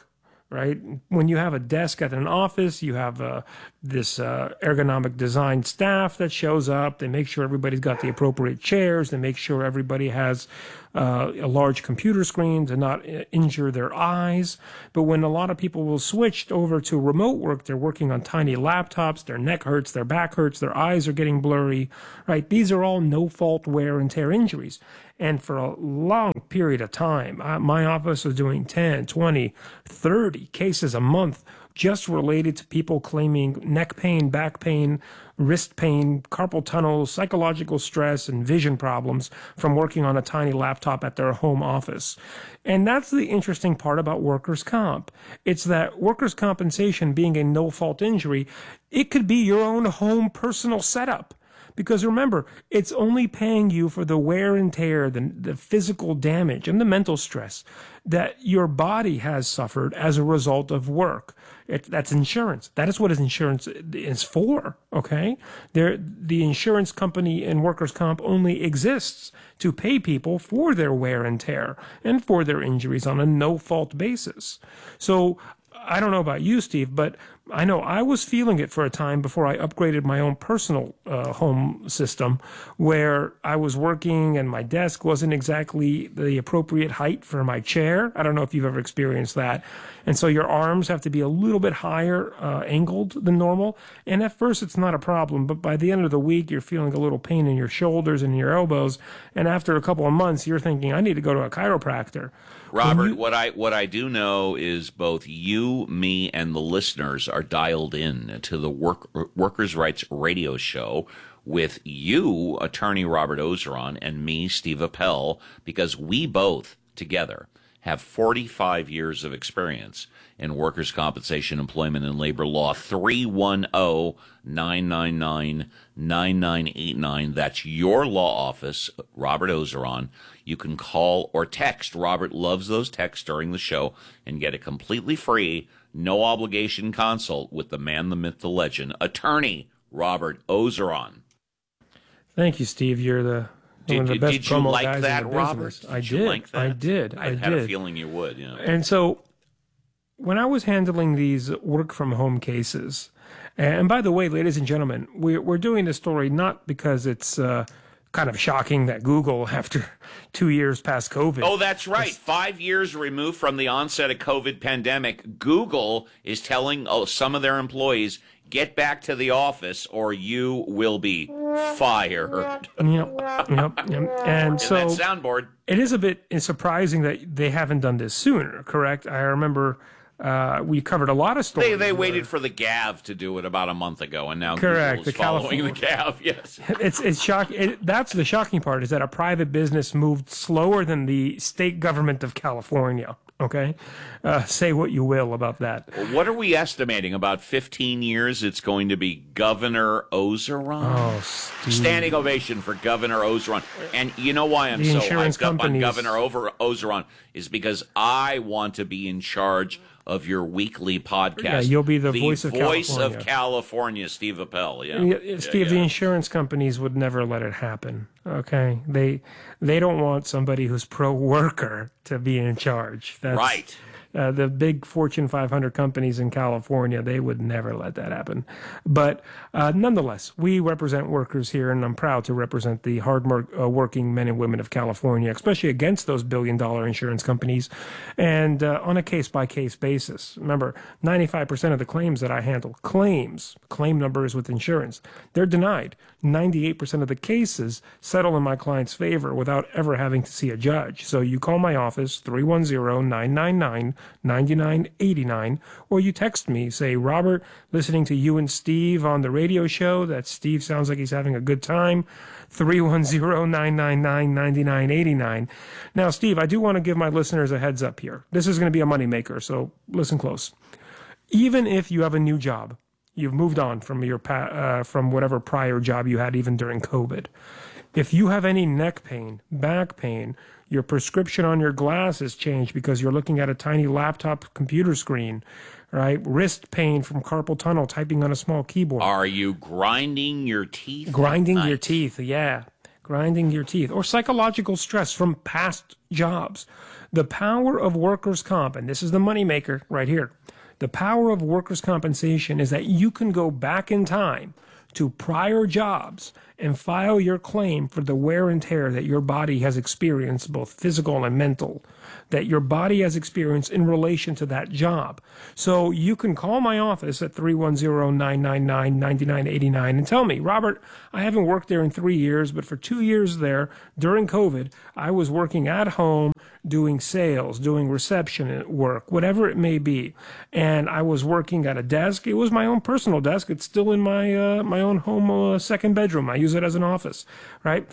[SPEAKER 2] right? When you have a desk at an office, you have uh, this uh, ergonomic design staff that shows up. They make sure everybody's got the appropriate chairs. They make sure everybody has uh, a large computer screen to not injure their eyes. But when a lot of people will switch over to remote work, they're working on tiny laptops, their neck hurts, their back hurts, their eyes are getting blurry, right? These are all no-fault wear and tear injuries. And for a long period of time, I, my office was doing ten, twenty, thirty cases a month just related to people claiming neck pain, back pain, wrist pain, carpal tunnel, psychological stress, and vision problems from working on a tiny laptop at their home office. And that's the interesting part about workers' comp. It's that workers' compensation being a no-fault injury, it could be your own home personal setup. Because remember, it's only paying you for the wear and tear, the, the physical damage and the mental stress that your body has suffered as a result of work. It, that's insurance. That is what insurance is for, okay? There, the insurance company in workers' comp only exists to pay people for their wear and tear and for their injuries on a no-fault basis. So I don't know about you, Steve, but I know I was feeling it for a time before I upgraded my own personal uh, home system, where I was working and my desk wasn't exactly the appropriate height for my chair. I don't know if you've ever experienced that. And so your arms have to be a little bit higher uh, angled than normal. And at first it's not a problem, but by the end of the week, you're feeling a little pain in your shoulders and your elbows. And after a couple of months, you're thinking, I need to go to a chiropractor.
[SPEAKER 1] Robert,
[SPEAKER 2] you,
[SPEAKER 1] what I what I do know is both you, me, and the listeners are dialed in to the work, Workers' Rights Radio Show with you, Attorney Robert Ozeron, and me, Steve Appel, because we both together have forty-five years of experience in workers' compensation, employment, and labor law. three one zero, nine nine nine, nine nine eight nine. That's your law office, Robert Ozeron. You can call or text. Robert loves those texts during the show, and get a completely free, no obligation consult with the man, the myth, the legend, Attorney Robert Ozeron.
[SPEAKER 2] Thank you, Steve. You're the
[SPEAKER 1] Did,
[SPEAKER 2] one of the
[SPEAKER 1] did,
[SPEAKER 2] best
[SPEAKER 1] did you
[SPEAKER 2] promo
[SPEAKER 1] like
[SPEAKER 2] guys
[SPEAKER 1] that,
[SPEAKER 2] in the
[SPEAKER 1] Robert?
[SPEAKER 2] business.
[SPEAKER 1] Did
[SPEAKER 2] I
[SPEAKER 1] you
[SPEAKER 2] did.
[SPEAKER 1] like that?
[SPEAKER 2] I did.
[SPEAKER 1] I,
[SPEAKER 2] I
[SPEAKER 1] had
[SPEAKER 2] did.
[SPEAKER 1] a feeling you would. Yeah.
[SPEAKER 2] And so when I was handling these work from home cases, and by the way, ladies and gentlemen, we're, we're doing this story not because it's uh, kind of shocking that Google, after two years past COVID.
[SPEAKER 1] Oh, that's right. Five years removed from the onset of COVID pandemic, Google is telling oh, some of their employees, get back to the office or you will be fired.
[SPEAKER 2] Yep, yep, yep. And so
[SPEAKER 1] that soundboard.
[SPEAKER 2] It is a bit surprising that they haven't done this sooner, correct? I remember uh, we covered a lot of stories.
[SPEAKER 1] They they
[SPEAKER 2] where,
[SPEAKER 1] waited for the G A V to do it about a month ago, and now
[SPEAKER 2] correct,
[SPEAKER 1] Google is
[SPEAKER 2] the
[SPEAKER 1] following
[SPEAKER 2] California,
[SPEAKER 1] the G A V. Yes,
[SPEAKER 2] it's it's shock. It, that's the shocking part, is that a private business moved slower than the state government of California. Okay, uh, say what you will about that.
[SPEAKER 1] Well, what are we estimating? About fifteen years. It's going to be Governor Ozeron.
[SPEAKER 2] Oh, Steve.
[SPEAKER 1] Standing ovation for Governor Ozeron. And you know why I'm
[SPEAKER 2] The
[SPEAKER 1] so
[SPEAKER 2] insurance
[SPEAKER 1] hyped up on
[SPEAKER 2] companies-
[SPEAKER 1] Governor over Ozeron is because I want to be in charge of your weekly podcast.
[SPEAKER 2] Yeah, you'll be the voice of
[SPEAKER 1] voice
[SPEAKER 2] California.
[SPEAKER 1] of California, Steve Appel. Yeah,
[SPEAKER 2] Yeah,
[SPEAKER 1] yeah,
[SPEAKER 2] Steve,
[SPEAKER 1] yeah.
[SPEAKER 2] the insurance companies would never let it happen. Okay, they they don't want somebody who's pro worker to be in charge. That's,
[SPEAKER 1] Right.
[SPEAKER 2] Uh, the big Fortune five hundred companies in California, they would never let that happen. But uh, nonetheless, we represent workers here, and I'm proud to represent the hard-working men and women of California, especially against those billion-dollar insurance companies, and uh, on a case-by-case basis. Remember, ninety-five percent of the claims that I handle, claims, claim numbers with insurance, they're denied. ninety-eight percent of the cases settle in my client's favor without ever having to see a judge. So you call my office, three one zero, nine nine nine, nine nine eight nine, or you text me, say, Robert, listening to you and Steve on the radio show, that Steve sounds like he's having a good time, three one zero, nine nine nine, nine nine eight nine. Now, Steve, I do want to give my listeners a heads up here. This is going to be a moneymaker, so listen close. Even if you have a new job, you've moved on from your pa- uh, from whatever prior job you had even during COVID. If you have any neck pain, back pain, your prescription on your glasses changed because you're looking at a tiny laptop computer screen, right? Wrist pain from carpal tunnel, typing on a small keyboard.
[SPEAKER 1] Are you grinding your teeth?
[SPEAKER 2] Grinding
[SPEAKER 1] at
[SPEAKER 2] your
[SPEAKER 1] night?
[SPEAKER 2] teeth, yeah. grinding your teeth, or psychological stress from past jobs. The power of workers' comp, and this is the moneymaker right here, the power of workers' compensation is that you can go back in time to prior jobs and file your claim for the wear and tear that your body has experienced, both physical and mental, that your body has experienced in relation to that job. So you can call my office at three one zero, nine nine nine, nine nine eight nine and tell me, Robert, I haven't worked there in three years, but for two years there, during COVID, I was working at home, doing sales, doing reception work, whatever it may be. And I was working at a desk. It was my own personal desk. It's still in my uh, my own home uh, second bedroom. I use it as an office, right?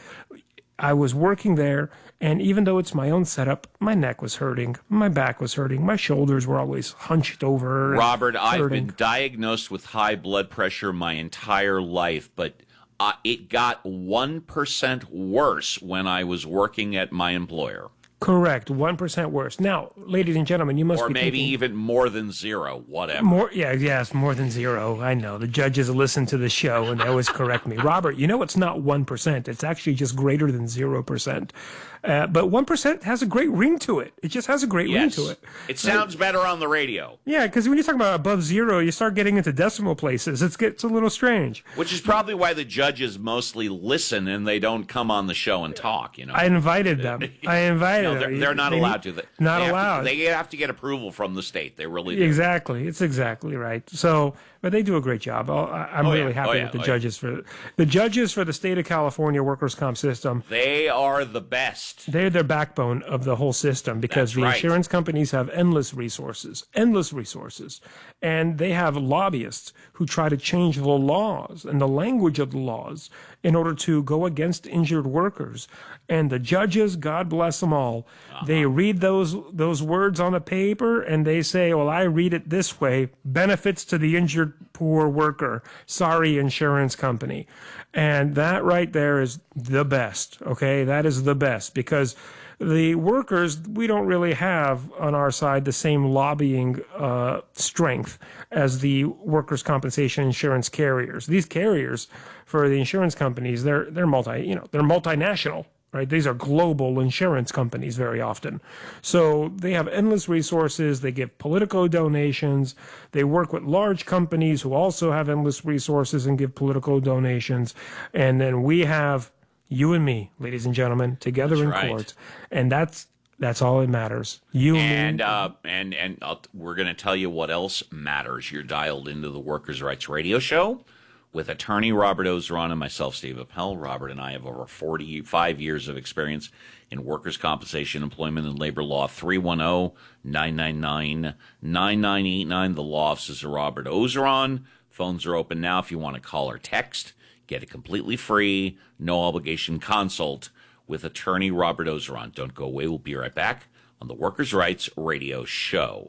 [SPEAKER 2] I was working there, and even though it's my own setup, my neck was hurting, my back was hurting, my shoulders were always hunched over.
[SPEAKER 1] Robert, I've
[SPEAKER 2] hurting.
[SPEAKER 1] been diagnosed with high blood pressure my entire life, but uh, it got one percent worse when I was working at my employer.
[SPEAKER 2] Correct, one percent worse. Now, ladies and gentlemen, you must
[SPEAKER 1] or
[SPEAKER 2] be
[SPEAKER 1] maybe
[SPEAKER 2] thinking,
[SPEAKER 1] even more than zero, whatever.
[SPEAKER 2] More, yeah, yes, more than zero. I know. The judges listen to the show, and they always correct me. Robert, you know it's not one percent. It's actually just greater than zero percent. Uh, but one percent has a great ring to it. It just has a great
[SPEAKER 1] yes.
[SPEAKER 2] ring to it.
[SPEAKER 1] It sounds better on the radio.
[SPEAKER 2] Yeah, because when you talk about above zero, you start getting into decimal places. It gets a little strange.
[SPEAKER 1] Which is probably why the judges mostly listen and they don't come on the show and talk, you know.
[SPEAKER 2] I invited them. I invited
[SPEAKER 1] no, they're,
[SPEAKER 2] them.
[SPEAKER 1] they're not
[SPEAKER 2] They-
[SPEAKER 1] allowed to. They,
[SPEAKER 2] Not
[SPEAKER 1] they have
[SPEAKER 2] allowed.
[SPEAKER 1] To, they have to get approval from the state. They really do.
[SPEAKER 2] Exactly. It's exactly right. So, but they do a great job. I'll- I- I'm
[SPEAKER 1] Oh, yeah.
[SPEAKER 2] really happy
[SPEAKER 1] Oh, yeah.
[SPEAKER 2] with the
[SPEAKER 1] Oh, yeah.
[SPEAKER 2] judges for the judges for the state of California workers' comp system.
[SPEAKER 1] They are the best.
[SPEAKER 2] They're the backbone of the whole system because
[SPEAKER 1] That's
[SPEAKER 2] the
[SPEAKER 1] right.
[SPEAKER 2] insurance companies have endless resources, endless resources, and they have lobbyists who try to change the laws and the language of the laws in order to go against injured workers. And the judges, God bless them all,
[SPEAKER 1] Uh-huh.
[SPEAKER 2] they read those those words on a paper and they say, well, I read it this way, benefits to the injured poor worker. Sorry, insurance company. And that right there is the best, okay? That is the best because the workers, we don't really have on our side the same lobbying uh, strength as the workers' compensation insurance carriers. These carriers for the insurance companies, they're they're multi, you know, they're multinational. Right? These are global insurance companies very often. So they have endless resources. They give political donations. They work with large companies who also have endless resources and give political donations. And then we have you and me, ladies and gentlemen, together
[SPEAKER 1] That's
[SPEAKER 2] in
[SPEAKER 1] right.
[SPEAKER 2] court. And that's that's all that matters. You
[SPEAKER 1] And
[SPEAKER 2] me.
[SPEAKER 1] uh, and and I'll, we're going to tell you what else matters. You're dialed into the Workers' Rights Radio Show with attorney Robert Ozeron and myself, Steve Appel. Robert and I have over forty-five years of experience in workers' compensation, employment, and labor law. three one zero, nine nine nine, nine nine eight nine. The law offices of Robert Ozeron. Phones are open now if you want to call or text. Get a completely free, no obligation consult with attorney Robert Ozeron. Don't go away. We'll be right back on the Workers' Rights Radio Show.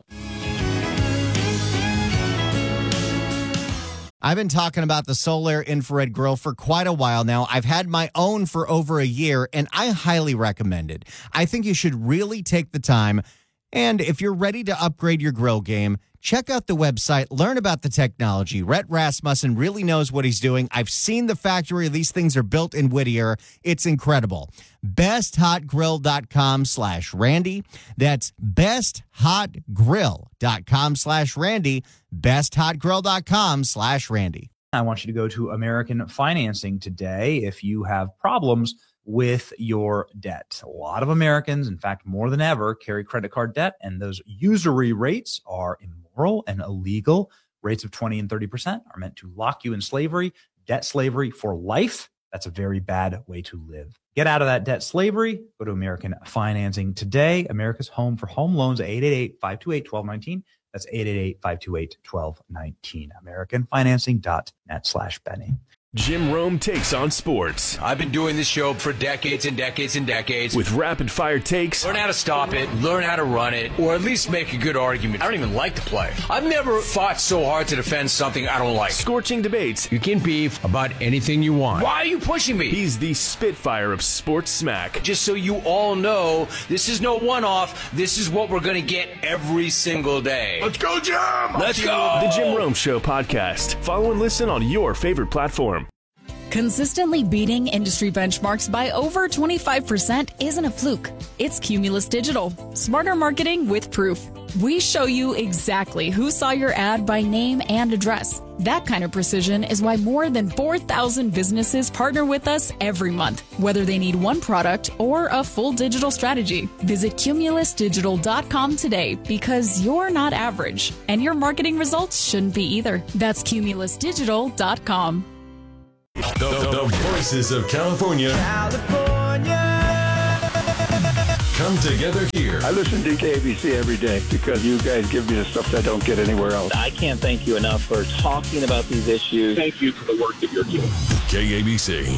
[SPEAKER 11] I've been talking about the Solar Infrared Grill for quite a while now. I've had my own for over a year, and I highly recommend it. I think you should really take the time, and if you're ready to upgrade your grill game, check out the website, learn about the technology. Rhett Rasmussen really knows what he's doing. I've seen the factory. These things are built in Whittier. It's incredible. besthotgrill.com slash Randy. That's besthotgrill.com slash Randy. besthotgrill.com slash Randy.
[SPEAKER 13] I want you to go to American Financing today if you have problems with your debt. A lot of Americans, in fact, more than ever, carry credit card debt, and those usury rates are immoral and illegal. Rates of twenty and thirty percent are meant to lock you in slavery, debt slavery for life. That's a very bad way to live. Get out of that debt slavery. Go to American Financing today. America's home for home loans, eight eight eight, five two eight, one two one nine. That's eight eight eight, five two eight, one two one nine. American Financing dot net slash Benny.
[SPEAKER 15] Jim Rome takes on sports.
[SPEAKER 16] I've been doing this show for decades and decades and decades.
[SPEAKER 15] With rapid fire takes.
[SPEAKER 16] Learn how to stop it, learn how to run it, or at least make a good argument. I don't even like to play. I've never fought so hard to defend something I don't like.
[SPEAKER 15] Scorching debates.
[SPEAKER 16] You can beef about anything you want. Why are you pushing me?
[SPEAKER 15] He's the Spitfire of sports smack.
[SPEAKER 16] Just so you all know, this is no one-off. This is what we're going to get every single day. Let's go, Jim! Let's go!
[SPEAKER 15] The Jim Rome Show podcast. Follow and listen on your favorite platform.
[SPEAKER 17] Consistently beating industry benchmarks by over twenty-five percent isn't a fluke. It's Cumulus Digital. Smarter marketing with proof. We show you exactly who saw your ad by name and address. That kind of precision is why more than four thousand businesses partner with us every month, whether they need one product or a full digital strategy. Visit cumulus digital dot com today because you're not average, and your marketing results shouldn't be either. That's cumulus digital dot com.
[SPEAKER 8] The, the voices of California. California. Come together here.
[SPEAKER 18] I listen to K A B C every day because you guys give me the stuff that I don't get anywhere else.
[SPEAKER 19] I can't thank you enough for talking about these issues.
[SPEAKER 18] Thank you for the work that you're doing.
[SPEAKER 8] K A B C.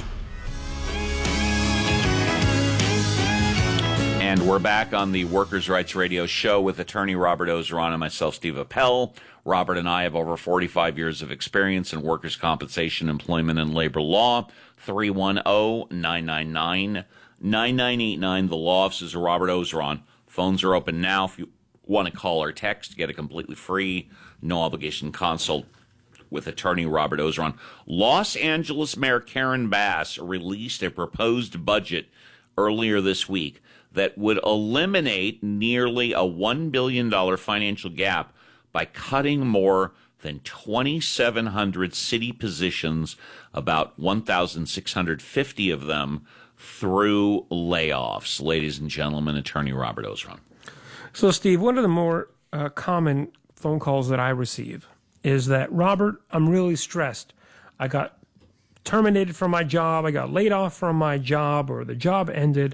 [SPEAKER 1] And we're back on the Workers' Rights Radio Show with attorney Robert Ozeron and myself, Steve Appel. Robert and I have over forty-five years of experience in workers' compensation, employment, and labor law. three one zero, nine nine nine, nine nine eight nine. The law offices of Robert Ozeron. Phones are open now if you want to call or text. Get a completely free, no-obligation consult with attorney Robert Ozeron. Los Angeles Mayor Karen Bass released a proposed budget earlier this week that would eliminate nearly a one billion dollars financial gap by cutting more than twenty-seven hundred city positions, about one thousand six hundred fifty of them, through layoffs. Ladies and gentlemen, attorney Robert Ozeron.
[SPEAKER 2] So, Steve, one of the more uh, common phone calls that I receive is that, Robert, I'm really stressed. I got terminated from my job. I got laid off from my job, or the job ended.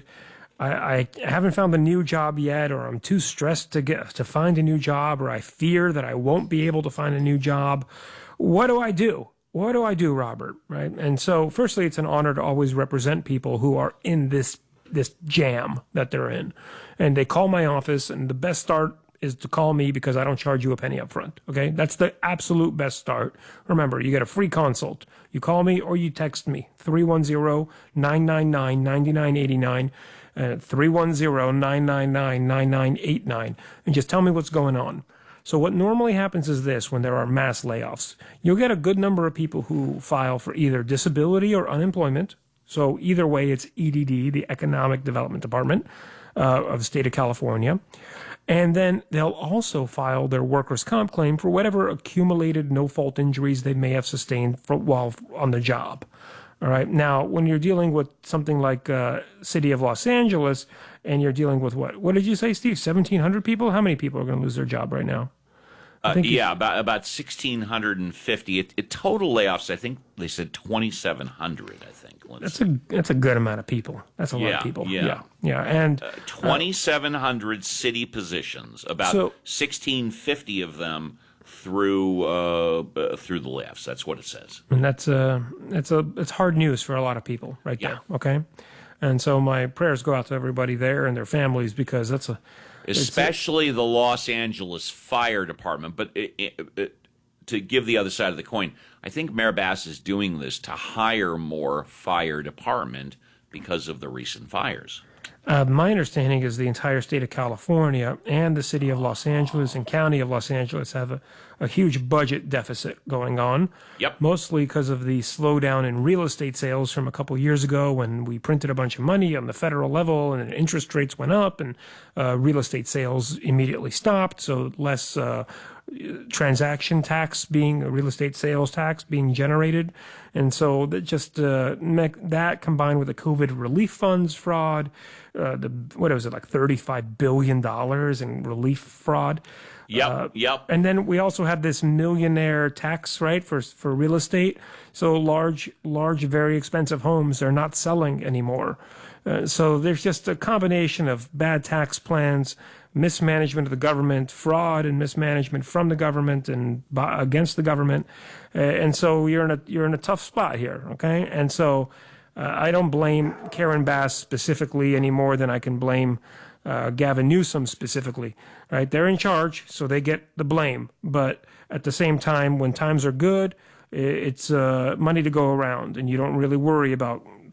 [SPEAKER 2] I, I haven't found a new job yet, or I'm too stressed to get to find a new job, or I fear that I won't be able to find a new job. What do I do? What do I do, Robert? Right? And so, firstly, it's an honor to always represent people who are in this this jam that they're in. And they call my office, and the best start is to call me because I don't charge you a penny up front. Okay? That's the absolute best start. Remember, you get a free consult. You call me or you text me, three one zero, nine nine nine, nine nine eight nine. Uh, three one zero, nine nine nine, nine nine eight nine, and just tell me what's going on. So what normally happens is this: when there are mass layoffs, you'll get a good number of people who file for either disability or unemployment. So either way, it's E D D, the Economic Development Department uh, of the state of California. And then they'll also file their workers' comp claim for whatever accumulated no-fault injuries they may have sustained for, while on the job. All right. Now, when you're dealing with something like uh, City of Los Angeles, and you're dealing with what? What did you say, Steve? seventeen hundred people? How many people are going to lose their job right now?
[SPEAKER 1] Uh, yeah, about about one thousand six hundred fifty. It, it, total layoffs, I think they said twenty-seven hundred, I think. Let's
[SPEAKER 2] that's a that's a good amount of people. That's a
[SPEAKER 1] yeah,
[SPEAKER 2] lot of people.
[SPEAKER 1] Yeah.
[SPEAKER 2] Yeah. yeah. And
[SPEAKER 1] uh, twenty-seven hundred uh, city positions, about so, sixteen fifty of them through uh, uh, through the layoffs. That's what it says.
[SPEAKER 2] And that's uh, it's a it's hard news for a lot of people right
[SPEAKER 1] yeah.
[SPEAKER 2] there. Okay. And so my prayers go out to everybody there and their families, because that's a
[SPEAKER 1] especially the Los Angeles Fire Department. But it, it, it, to give the other side of the coin, I think Mayor Bass is doing this to hire more fire department because of the recent fires.
[SPEAKER 2] Uh, my understanding is the entire state of California and the city of Los Angeles and county of Los Angeles have a, a huge budget deficit going on.
[SPEAKER 1] Yep.
[SPEAKER 2] Mostly because of the slowdown in real estate sales from a couple years ago, when we printed a bunch of money on the federal level and interest rates went up, and uh, real estate sales immediately stopped. So less uh, transaction tax being real estate sales tax being generated. And so that just uh, that combined with the COVID relief funds fraud, uh, the what was it, like thirty-five billion dollars in relief fraud.
[SPEAKER 1] Yep,
[SPEAKER 2] uh,
[SPEAKER 1] yep.
[SPEAKER 2] And then we also have this millionaire tax, right, for for real estate. So large, large, very expensive homes are not selling anymore. Uh, so there's just a combination of bad tax plans, mismanagement of the government, fraud and mismanagement from the government and by, against the government, uh, and so you're in a you're in a tough spot here, okay? And so uh, I don't blame Karen Bass specifically any more than I can blame uh, Gavin Newsom specifically, right? They're in charge, so they get the blame. But at the same time, when times are good, it's uh, money to go around, and you don't really worry about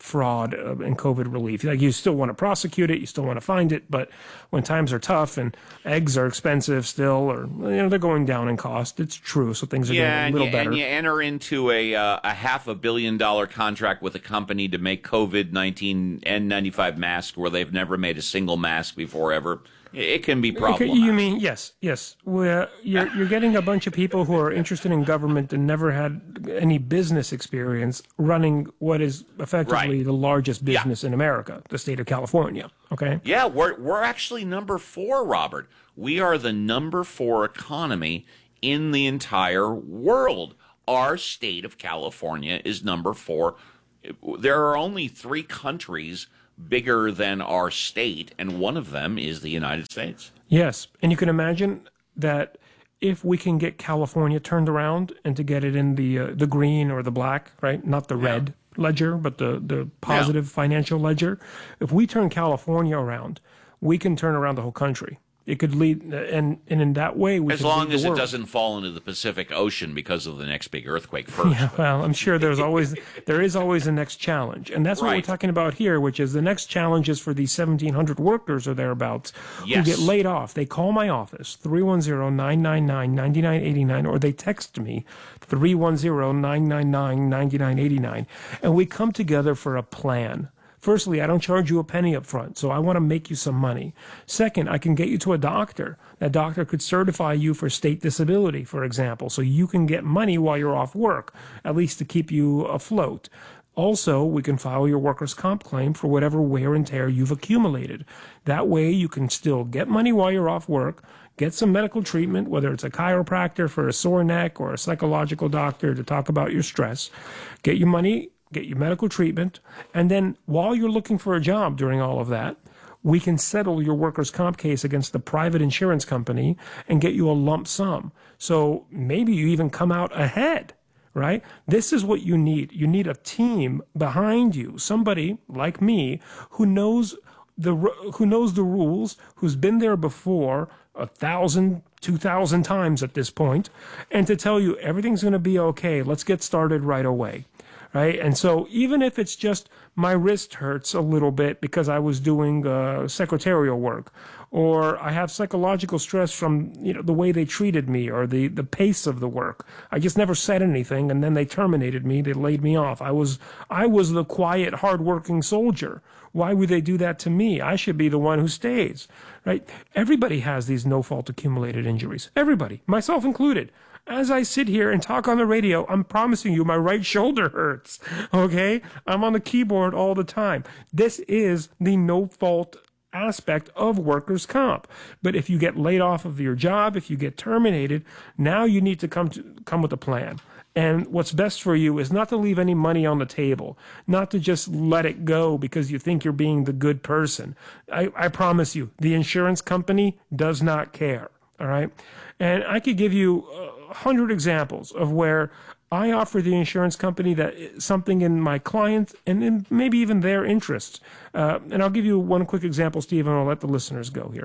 [SPEAKER 2] fraud uh, in COVID relief. Like, you still want to prosecute it, you still want to find it, but when times are tough and eggs are expensive still, or you know they're going down in cost, it's true. So things are
[SPEAKER 1] yeah,
[SPEAKER 2] getting a little
[SPEAKER 1] and you,
[SPEAKER 2] better.
[SPEAKER 1] And you enter into a uh, a half a billion dollar contract with a company to make COVID nineteen N ninety-five masks where they've never made a single mask before ever. It can be problematic.
[SPEAKER 2] You mean, yes, yes. We're, you're, you're getting a bunch of people who are interested in government and never had any business experience running what is effectively
[SPEAKER 1] Right.
[SPEAKER 2] the largest business yeah. in America, the state of California, okay?
[SPEAKER 1] Yeah, we're, we're actually number four, Robert. We are the number four economy in the entire world. Our state of California is number four. There are only three countries bigger than our state, and one of them is the United States.
[SPEAKER 2] Yes, and you can imagine that if we can get California turned around and to get it in the uh, the green or the black, right? Not the yeah. red ledger, but the, the positive yeah. financial ledger. If we turn California around, we can turn around the whole country. It could lead, and, and in that way, we
[SPEAKER 1] as
[SPEAKER 2] can
[SPEAKER 1] long
[SPEAKER 2] lead
[SPEAKER 1] as
[SPEAKER 2] the
[SPEAKER 1] it
[SPEAKER 2] world.
[SPEAKER 1] doesn't fall into the Pacific Ocean because of the next big earthquake first.
[SPEAKER 2] Yeah, well, I'm sure there's always there is always a next challenge, and that's what
[SPEAKER 1] right.
[SPEAKER 2] we're talking about here, which is the next challenge is for these seventeen hundred workers or thereabouts
[SPEAKER 1] yes.
[SPEAKER 2] who get laid off. They call my office three one zero, nine nine nine, nine nine eight nine, or they text me three one zero, nine nine nine, nine nine eight nine, and we come together for a plan. Firstly, I don't charge you a penny up front, so I want to make you some money. Second, I can get you to a doctor. That doctor could certify you for state disability, for example, so you can get money while you're off work, at least to keep you afloat. Also, we can file your workers' comp claim for whatever wear and tear you've accumulated. That way, you can still get money while you're off work, get some medical treatment, whether it's a chiropractor for a sore neck or a psychological doctor to talk about your stress, get your money, get your medical treatment, and then while you're looking for a job during all of that, we can settle your workers' comp case against the private insurance company and get you a lump sum. So maybe you even come out ahead, right? This is what you need. You need a team behind you, somebody like me who knows the who knows the rules, who's been there before a thousand, two thousand times at this point, and to tell you everything's going to be okay. Let's get started right away. Right. And so even if it's just my wrist hurts a little bit because I was doing uh, secretarial work, or I have psychological stress from, you know, the way they treated me or the, the pace of the work. I just never said anything, and then they terminated me. They laid me off. I was I was the quiet, hardworking soldier. Why would they do that to me? I should be the one who stays. Right. Everybody has these no-fault accumulated injuries. Everybody, myself included. As I sit here and talk on the radio, I'm promising you my right shoulder hurts, okay? I'm on the keyboard all the time. This is the no-fault aspect of workers' comp. But if you get laid off of your job, if you get terminated, now you need to come to come with a plan. And what's best for you is not to leave any money on the table, not to just let it go because you think you're being the good person. I, I promise you, the insurance company does not care, all right? And I could give you a hundred examples of where I offer the insurance company that something in my client and in maybe even their interests. Uh, and I'll give you one quick example, Steve, and I'll let the listeners go here.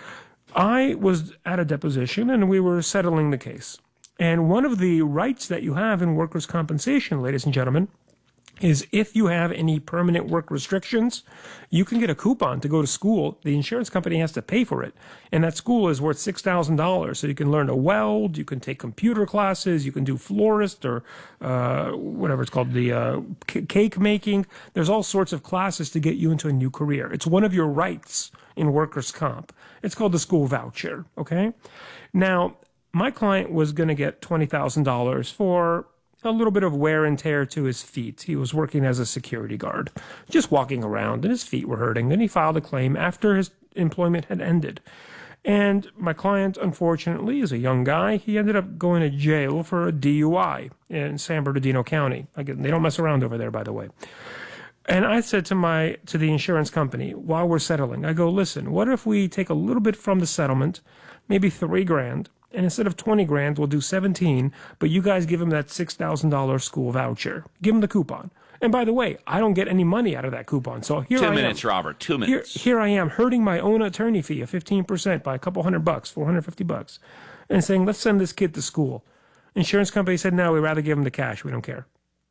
[SPEAKER 2] I was at a deposition and we were settling the case. And one of the rights that you have in workers' compensation, ladies and gentlemen, is if you have any permanent work restrictions, you can get a coupon to go to school. The insurance company has to pay for it. And that school is worth six thousand dollars. So you can learn to weld, you can take computer classes, you can do florist or uh, whatever it's called, the uh, c- cake making. There's all sorts of classes to get you into a new career. It's one of your rights in workers' comp. It's called the school voucher, okay? Now, my client was going to get twenty thousand dollars for a little bit of wear and tear to his feet. He was working as a security guard, just walking around, and his feet were hurting. Then he filed a claim after his employment had ended. And my client, unfortunately, is a young guy. He ended up going to jail for a D U I in San Bernardino County. Again, they don't mess around over there, by the way. And I said to my to the insurance company, while we're settling, I go, listen, what if we take a little bit from the settlement, maybe three grand, and instead of twenty grand, we'll do seventeen, but you guys give him that six thousand dollars school voucher. Give him the coupon. And by the way, I don't get any money out of that coupon. So here
[SPEAKER 1] Two
[SPEAKER 2] I am.
[SPEAKER 1] Two minutes, Robert. Two minutes.
[SPEAKER 2] Here, here I am hurting my own attorney fee of fifteen percent by a couple hundred bucks, four hundred fifty bucks, and saying, let's send this kid to school. Insurance company said, no, we'd rather give him the cash. We don't care.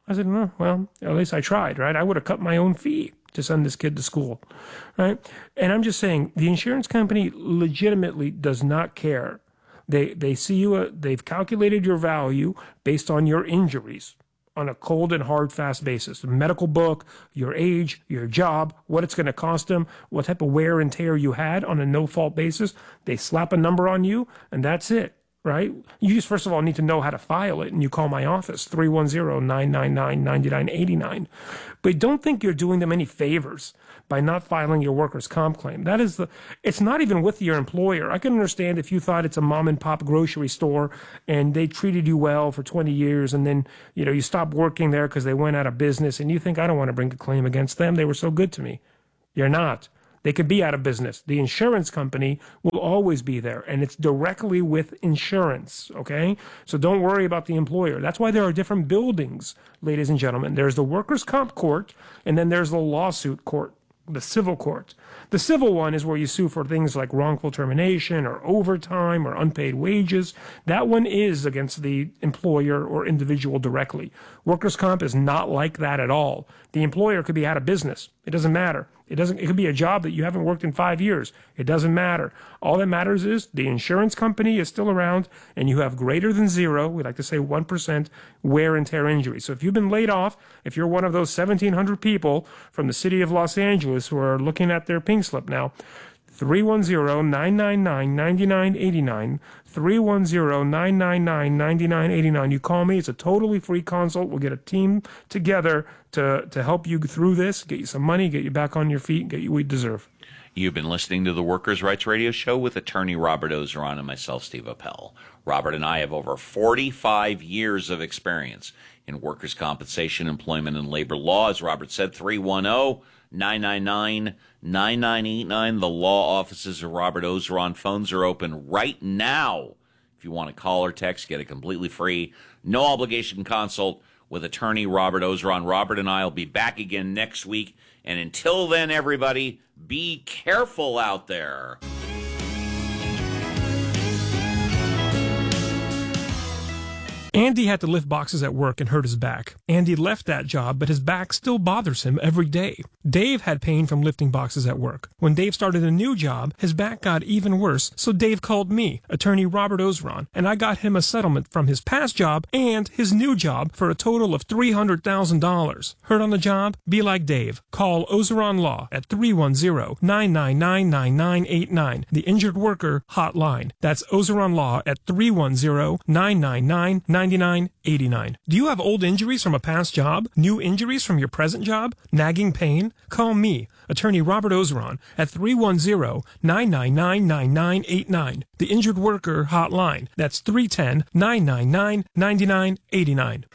[SPEAKER 2] I said, no, well, at least I tried, right? I would have cut my own fee to send this kid to school, right? And I'm just saying, the insurance company legitimately does not care. They they see you, uh, they've calculated your value based on your injuries on a cold and hard, fast basis. The medical book, your age, your job, what it's going to cost them, what type of wear and tear you had on a no-fault basis. They slap a number on you, and that's it. Right? You just, first of all, need to know how to file it, and you call my office, three one zero, nine nine nine, nine nine eight nine. But don't think you're doing them any favors by not filing your workers' comp claim. That is the, it's not even with your employer. I can understand if you thought it's a mom and pop grocery store and they treated you well for twenty years, and then, you know, you stopped working there because they went out of business, and you think, I don't want to bring a claim against them. They were so good to me. You're not. They could be out of business. The insurance company will always be there, and it's directly with insurance, okay? So don't worry about the employer. That's why there are different buildings, ladies and gentlemen. There's the workers' comp court, and then there's the lawsuit court, the civil court. The civil one is where you sue for things like wrongful termination or overtime or unpaid wages. That one is against the employer or individual directly. Workers' comp is not like that at all. The employer could be out of business. It doesn't matter. It doesn't. It could be a job that you haven't worked in five years. It doesn't matter. All that matters is the insurance company is still around, and you have greater than zero, we like to say one percent, wear and tear injury. So if you've been laid off, if you're one of those seventeen hundred people from the city of Los Angeles who are looking at their pink slip now, three one zero, nine nine nine, nine nine eight nine, three one zero, nine nine nine, nine nine eight nine. You call me. It's a totally free consult. We'll get a team together to, to help you through this, get you some money, get you back on your feet, get you what you deserve.
[SPEAKER 1] You've been listening to the Workers' Rights Radio Show with attorney Robert Ozeron and myself, Steve Appel. Robert and I have over forty-five years of experience in workers' compensation, employment, and labor law. As Robert said, three one zero, nine nine nine, nine nine eight nine. The law offices of Robert Ozeron. Phones are open right now. If you want to call or text, get a completely free, no obligation consult with attorney Robert Ozeron. Robert and I will be back again next week. And until then, everybody, be careful out there.
[SPEAKER 2] Andy had to lift boxes at work and hurt his back. Andy left that job, but his back still bothers him every day. Dave had pain from lifting boxes at work. When Dave started a new job, his back got even worse, so Dave called me, attorney Robert Ozeron, and I got him a settlement from his past job and his new job for a total of three hundred thousand dollars. Hurt on the job? Be like Dave. Call Ozeron Law at three one zero, nine nine nine, nine nine eight nine, the Injured Worker Hotline. That's Ozeron Law at three one zero, nine nine nine, nine nine eight nine. Do you have old injuries from a past job? New injuries from your present job? Nagging pain? Call me, attorney Robert Ozeron, at three one zero, nine nine nine, nine nine eight nine, the Injured Worker Hotline. That's three one zero, nine nine nine, nine nine eight nine.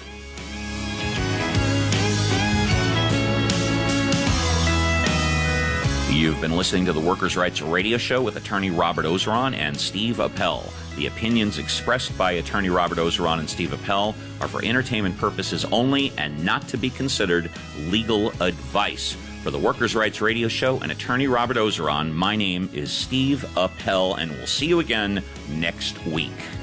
[SPEAKER 1] You've been listening to the Workers' Rights Radio Show with attorney Robert Ozeron and Steve Appel. The opinions expressed by attorney Robert Ozeron and Steve Appel are for entertainment purposes only and not to be considered legal advice. For the Workers' Rights Radio Show and attorney Robert Ozeron, my name is Steve Appel, and we'll see you again next week.